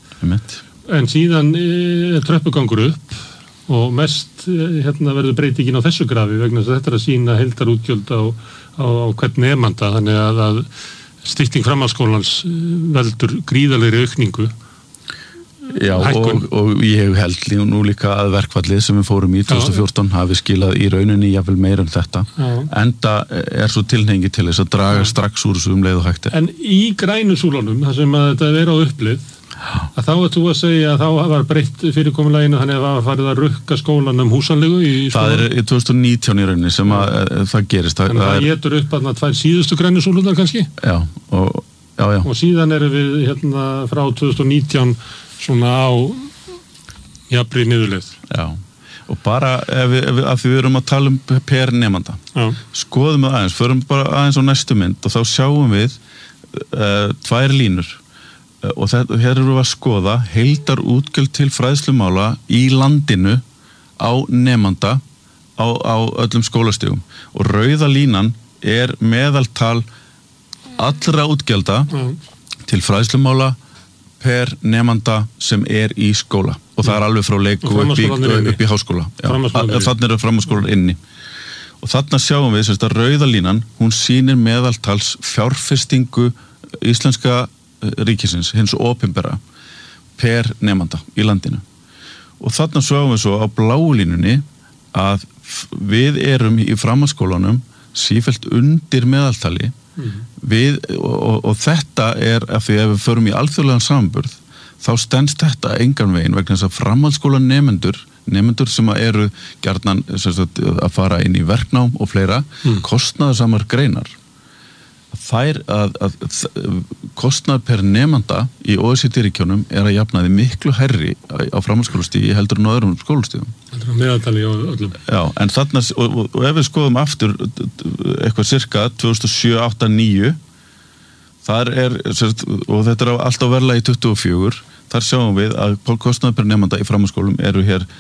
En síðan er tröppugangur upp og mest hérna, verður breytingin á þessu grafi vegna þess að þetta er að sína heildarútgjöld á, á, á hvern nemanda, þannig að, að stytting framhaldsskólans veldur gríðarlegri aukningu.
Já, og, og ég held nú líka að verkfallið sem við fórum í tvö þúsund og fjórtán hafi skilað í rauninni jafnvel meira en þetta. Já. Enda er svo tilhengi til þess að draga Já. strax úr þessu um leið og hægt.
En í grænu súlunum, þar sem að þetta er á upplið, að þá er þú að segja að þá var breytt fyrirkomuleginu þannig að það var farið að rukka skólan um húsanlegu í skólan.
Það er í tvö þúsund og nítján í rauninni sem að, að það gerist.
Þannig að það getur upp að tvær síðustu grænu súlunar kannski?
Já, og, já, já.
Og síðan erum við hérna frá tvö þúsund og nítján svona á jafnri niðurleið.
Já, og bara ef við, ef við, að við erum að tala um per nemanda. Já. Skoðum við aðeins, förum bara aðeins á næstu mynd og þá sjáum við uh, tvær línur. Og þetta, hér eru við að skoða heildar útgjöld til fræðslumála í landinu á nemanda á, á öllum skólastigum og rauða línan er meðaltal allra útgjalda mm. til fræðslumála per nemanda sem er í skóla og það er alveg frá leik og upp í, upp í háskóla. Þannig eru framhaldsskólar inni og þarna sjáum við sérst að rauða línan, hún sýnir meðaltals fjárfestingu íslenska ríkisins, hins opinbera per nemanda í landinu og þarna sjáum við svo á bláu línunni að við erum í framhaldsskólanum sífellt undir meðaltali mm. við, og, og, og þetta er að því ef við förum í alþjóðlegan samanburð þá stendst þetta engan veginn vegna þess að framhaldsskóla nemendur nemendur sem eru gjarnan sagt, að fara inn í verknám og fleira mm. kostnaðarsamar greinar þær að, að, að kostnað per nemanda í O E C D-ríkjónum er að jafnaði miklu hærri á framhaldsskólastígi heldur en á öðrum skólastíðum.
Þetta er meðaltali á öllum.
Já, en þarna, og, og, og ef við skoðum aftur eitthvað cirka tvö þúsund og sjö, átta, níu þar er, og þetta er alltaf verðlagi tuttugu og fjögur, þar sjáum við að kostnað per nemanda í framhaldsskólum eru hér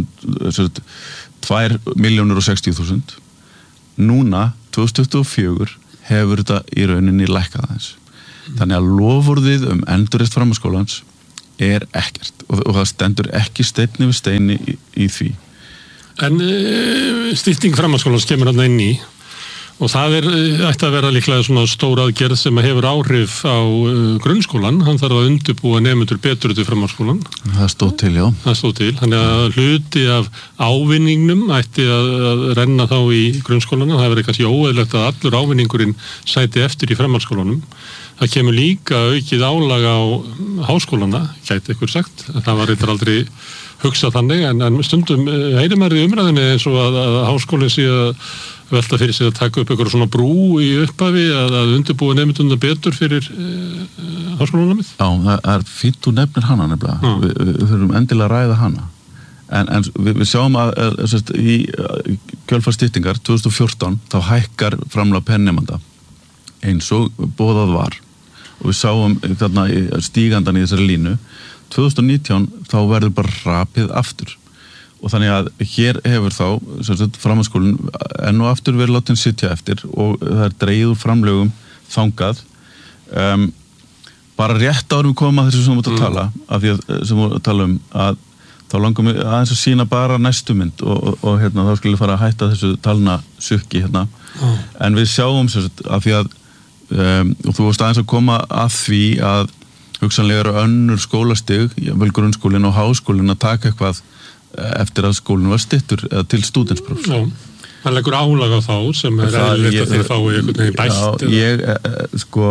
tvær milljónir og sextíu þúsund. Núna, tvö þúsund tuttugu og fjögur hefur þetta í rauninni lækkað aðeins. Mm. Þannig að lofurðið um endurreist framhaldsskólans er ekkert og, og það stendur ekki steini við steini í, í því.
En e, stýrting framhaldsskólans kemur hann inn í og það er, ætti að vera líklega svona stór aðgerð sem hefur áhrif á uh, grunnskólan, hann þarf að undirbúa nemendur betur til framhaldsskólan.
Það stóð til, já.
Það stóð til, þannig að hluti af ávinningnum ætti að, að renna þá í grunnskólana, það verður kannski óeðlegt að allur ávinningurinn sæti eftir í framhaldsskólanum. Það kemur líka aukið álag á háskólana, gæti ykkur sagt, það var eitthvað aldrei hugsað þannig, en, en stundum heyrir maður í umræðinni eins og að, að háskólinn sé að velta fyrir sig að taka upp eitthvað svona brú í upphafi að, að undirbúa nefndunda betur fyrir uh, háskólanámið?
Já, það er fínt þú nefnir hana nefnilega. Ah. Vi, við þurfum endilega að ræða hana. En, en við, við sjáum að, að, að í kjölfarstýttingar tvö þúsund og fjórtán þá hækkar framlag per nemanda eins og boðað var. Og við sáum þarna stígandan í þessari línu. tvö þúsund og nítján þá verður bara rapið aftur. Og þannig að hér hefur þá framhaldsskólinn enn og aftur verið látin sitja eftir og það er dregið úr framlögum þangað um, bara rétt árum koma þessu sem við mútum að tala af því að sem við mútum að tala um að þá langum við aðeins að sína bara næstu mynd og, og, og hérna, þá skulle fara að hætta þessu talna sukki hérna mm. en við sjáum sagt, af því að um, og þú varst aðeins að koma að því að hugsanlega eru önnur skólastig vel grunnskólinn og háskólinn að taka eitthvað eftir að skólinn var styttur eða til stúdentsprófs.
Já, það leggur álag á þá sem er eðlilegt að þeir fái einhvern veginn bætt.
Já, ég, sko,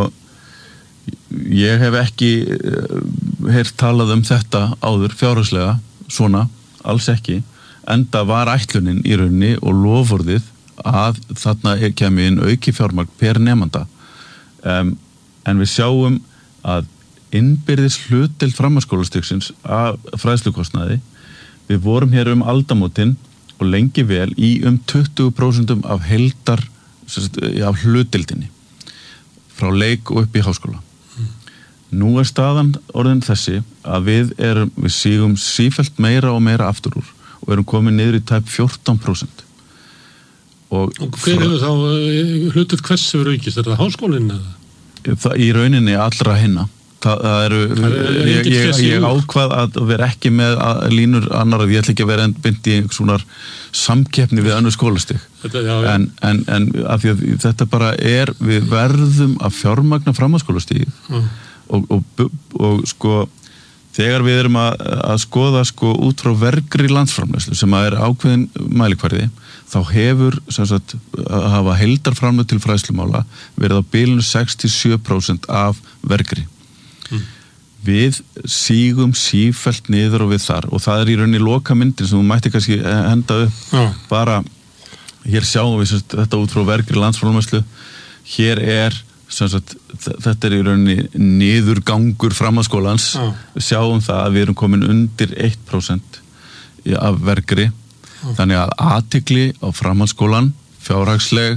ég hef ekki heyrt talað um þetta áður fjárhagslega, svona, alls ekki, enda var ætlunin í rauninni og lofurðið að þarna kemur inn auki fjármagn per nemanda. Um, en við sjáum að innbyrðis hlutdeild framhaldsskólastigsins af fræðslukostnaði. Við vorum hér um aldamótin og lengi vel í um tuttugu prósent af heildar af hlutdeildinni frá leik og upp í háskóla. Mm. Nú er staðan orðin þessi að við erum, við sígum sífellt meira og meira aftur úr og erum komin niður í tæp fjórtán prósent. Og,
og hver hefur þá hlutdeild hvers hefur aukist? Er það háskólinn eða?
Það, í rauninni allra hinna. Það, það eru, það er, ég, ég, ég ákvað að vera ekki með að línur annar að ég ætla ekki að vera beint í svona samkeppni við önnur skólastig. Þetta, já, já. En, en, en af því að þetta bara er, við verðum að fjármagna framhaldsskólastig mm. og, og, og, og sko, þegar við erum að, að skoða sko út frá vergri landsframleiðslu sem að er ákveðin mælikvarði, þá hefur sem sagt, að hafa heildarframleiðslu til fræðslumála verið á bilinu sex til sjö prósent af vergri. Mm. Við sígum sífellt niður og við þar og það er í rauninni loka myndin sem þú mætti kannski henda upp ah. bara, hér sjáum við sagt, þetta út frá vergri landsframleiðslu hér er sagt, þetta er í rauninni niðurgangur framhaldsskólans ah. við sjáum það að við erum komin undir eitt prósent af vergri ah. þannig að athygli á framhaldsskólan fjárhagsleg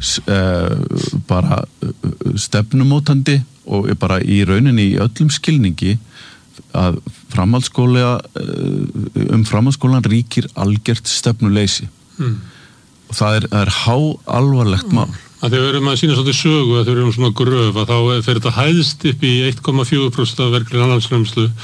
uh, bara uh, stefnumótandi og bara í rauninni í öllum skilningi að framhaldsskóla um framhaldsskólan ríkir algjört stefnuleysi mm. og það er, er há alvarlegt mál.
Að þegar við erum að sína svolítið sögu að þegar við erum svona gröf að þá fer þetta hæðst upp í eitt komma fjögur prósent af vergri landsframleiðslu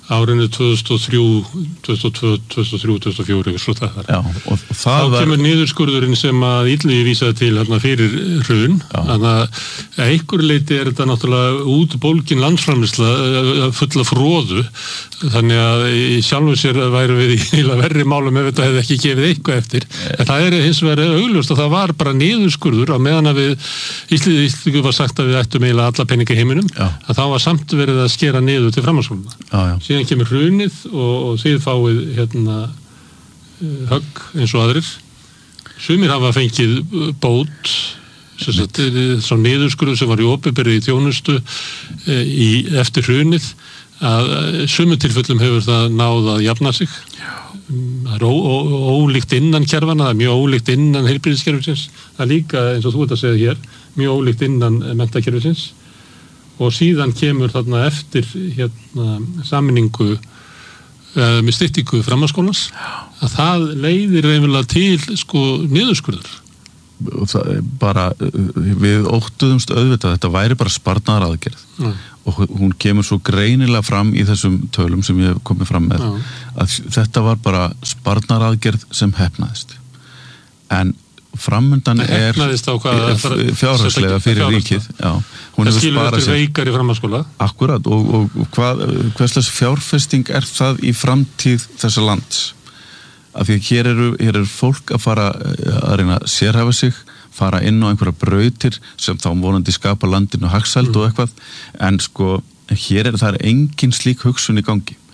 árinu tvö þúsund og þrjú, tvö þúsund og tvö, tvö þúsund og þrjú, tvö þúsund og fjögur svo það var.
Já, og, og það
þá
var...
kemur niðurskurðurinn sem að Illugi vísaði til hérna fyrir hrun, þannig að einhver leiti er þetta náttúrulega út bólgin landsframleiðsla fulla fróðu, þannig að í sjálfu sér væru við í verri málum ef þetta hefði ekki gefið eitthvað eftir, en það er hins vegar augljóst að það var bara niðurskurður á meðan að við Íslendingu var sagt að við ættum eiginlega alla peninga í heiminum, já. Að þá var samt verið að skera niður til framhaldsskólanna. Síðan kemur hrunið og, og þið fáið hérna högg eins og aðrir. Sumir hafa fengið bót, svo niðurskurður sem var í opinberri þjónustu í, eftir hrunið, að sumum tilfellum hefur það náð að jafna sig. Það er ó, ó, ólíkt innan kerfana, það er mjög ólíkt innan heilbrigðiskerfisins, það er líka eins og þú ert að segja hér, mjög ólíkt innan menntakerfisins. Og síðan kemur þarna eftir hérna, sameiningu uh, með styttingu framhaldsskólans að það leiðir reynilega til sko niðurskurður.
Það er bara, við óttuðumst auðvitað, þetta væri bara sparnaðaraðgerð mm. og hún kemur svo greinilega fram í þessum tölum sem ég hef komið fram með mm. að þetta var bara sparnaðaraðgerð sem heppnaðist. En framöndan er fjárhagslega fyrir ríkið. Já, hún hefur sparað sér
veikar í framhaldsskóla.
Akkurat, og, og hvað, hverslega fjárfesting er það í framtíð þessa lands? Af því að hér eru, hér eru fólk að fara að reyna að sérhæfa sig, fara inn á einhverja brautir sem þá vonandi skapa landinu hagsæld mm. og eitthvað, en sko hér er það er engin slík hugsun í gangi.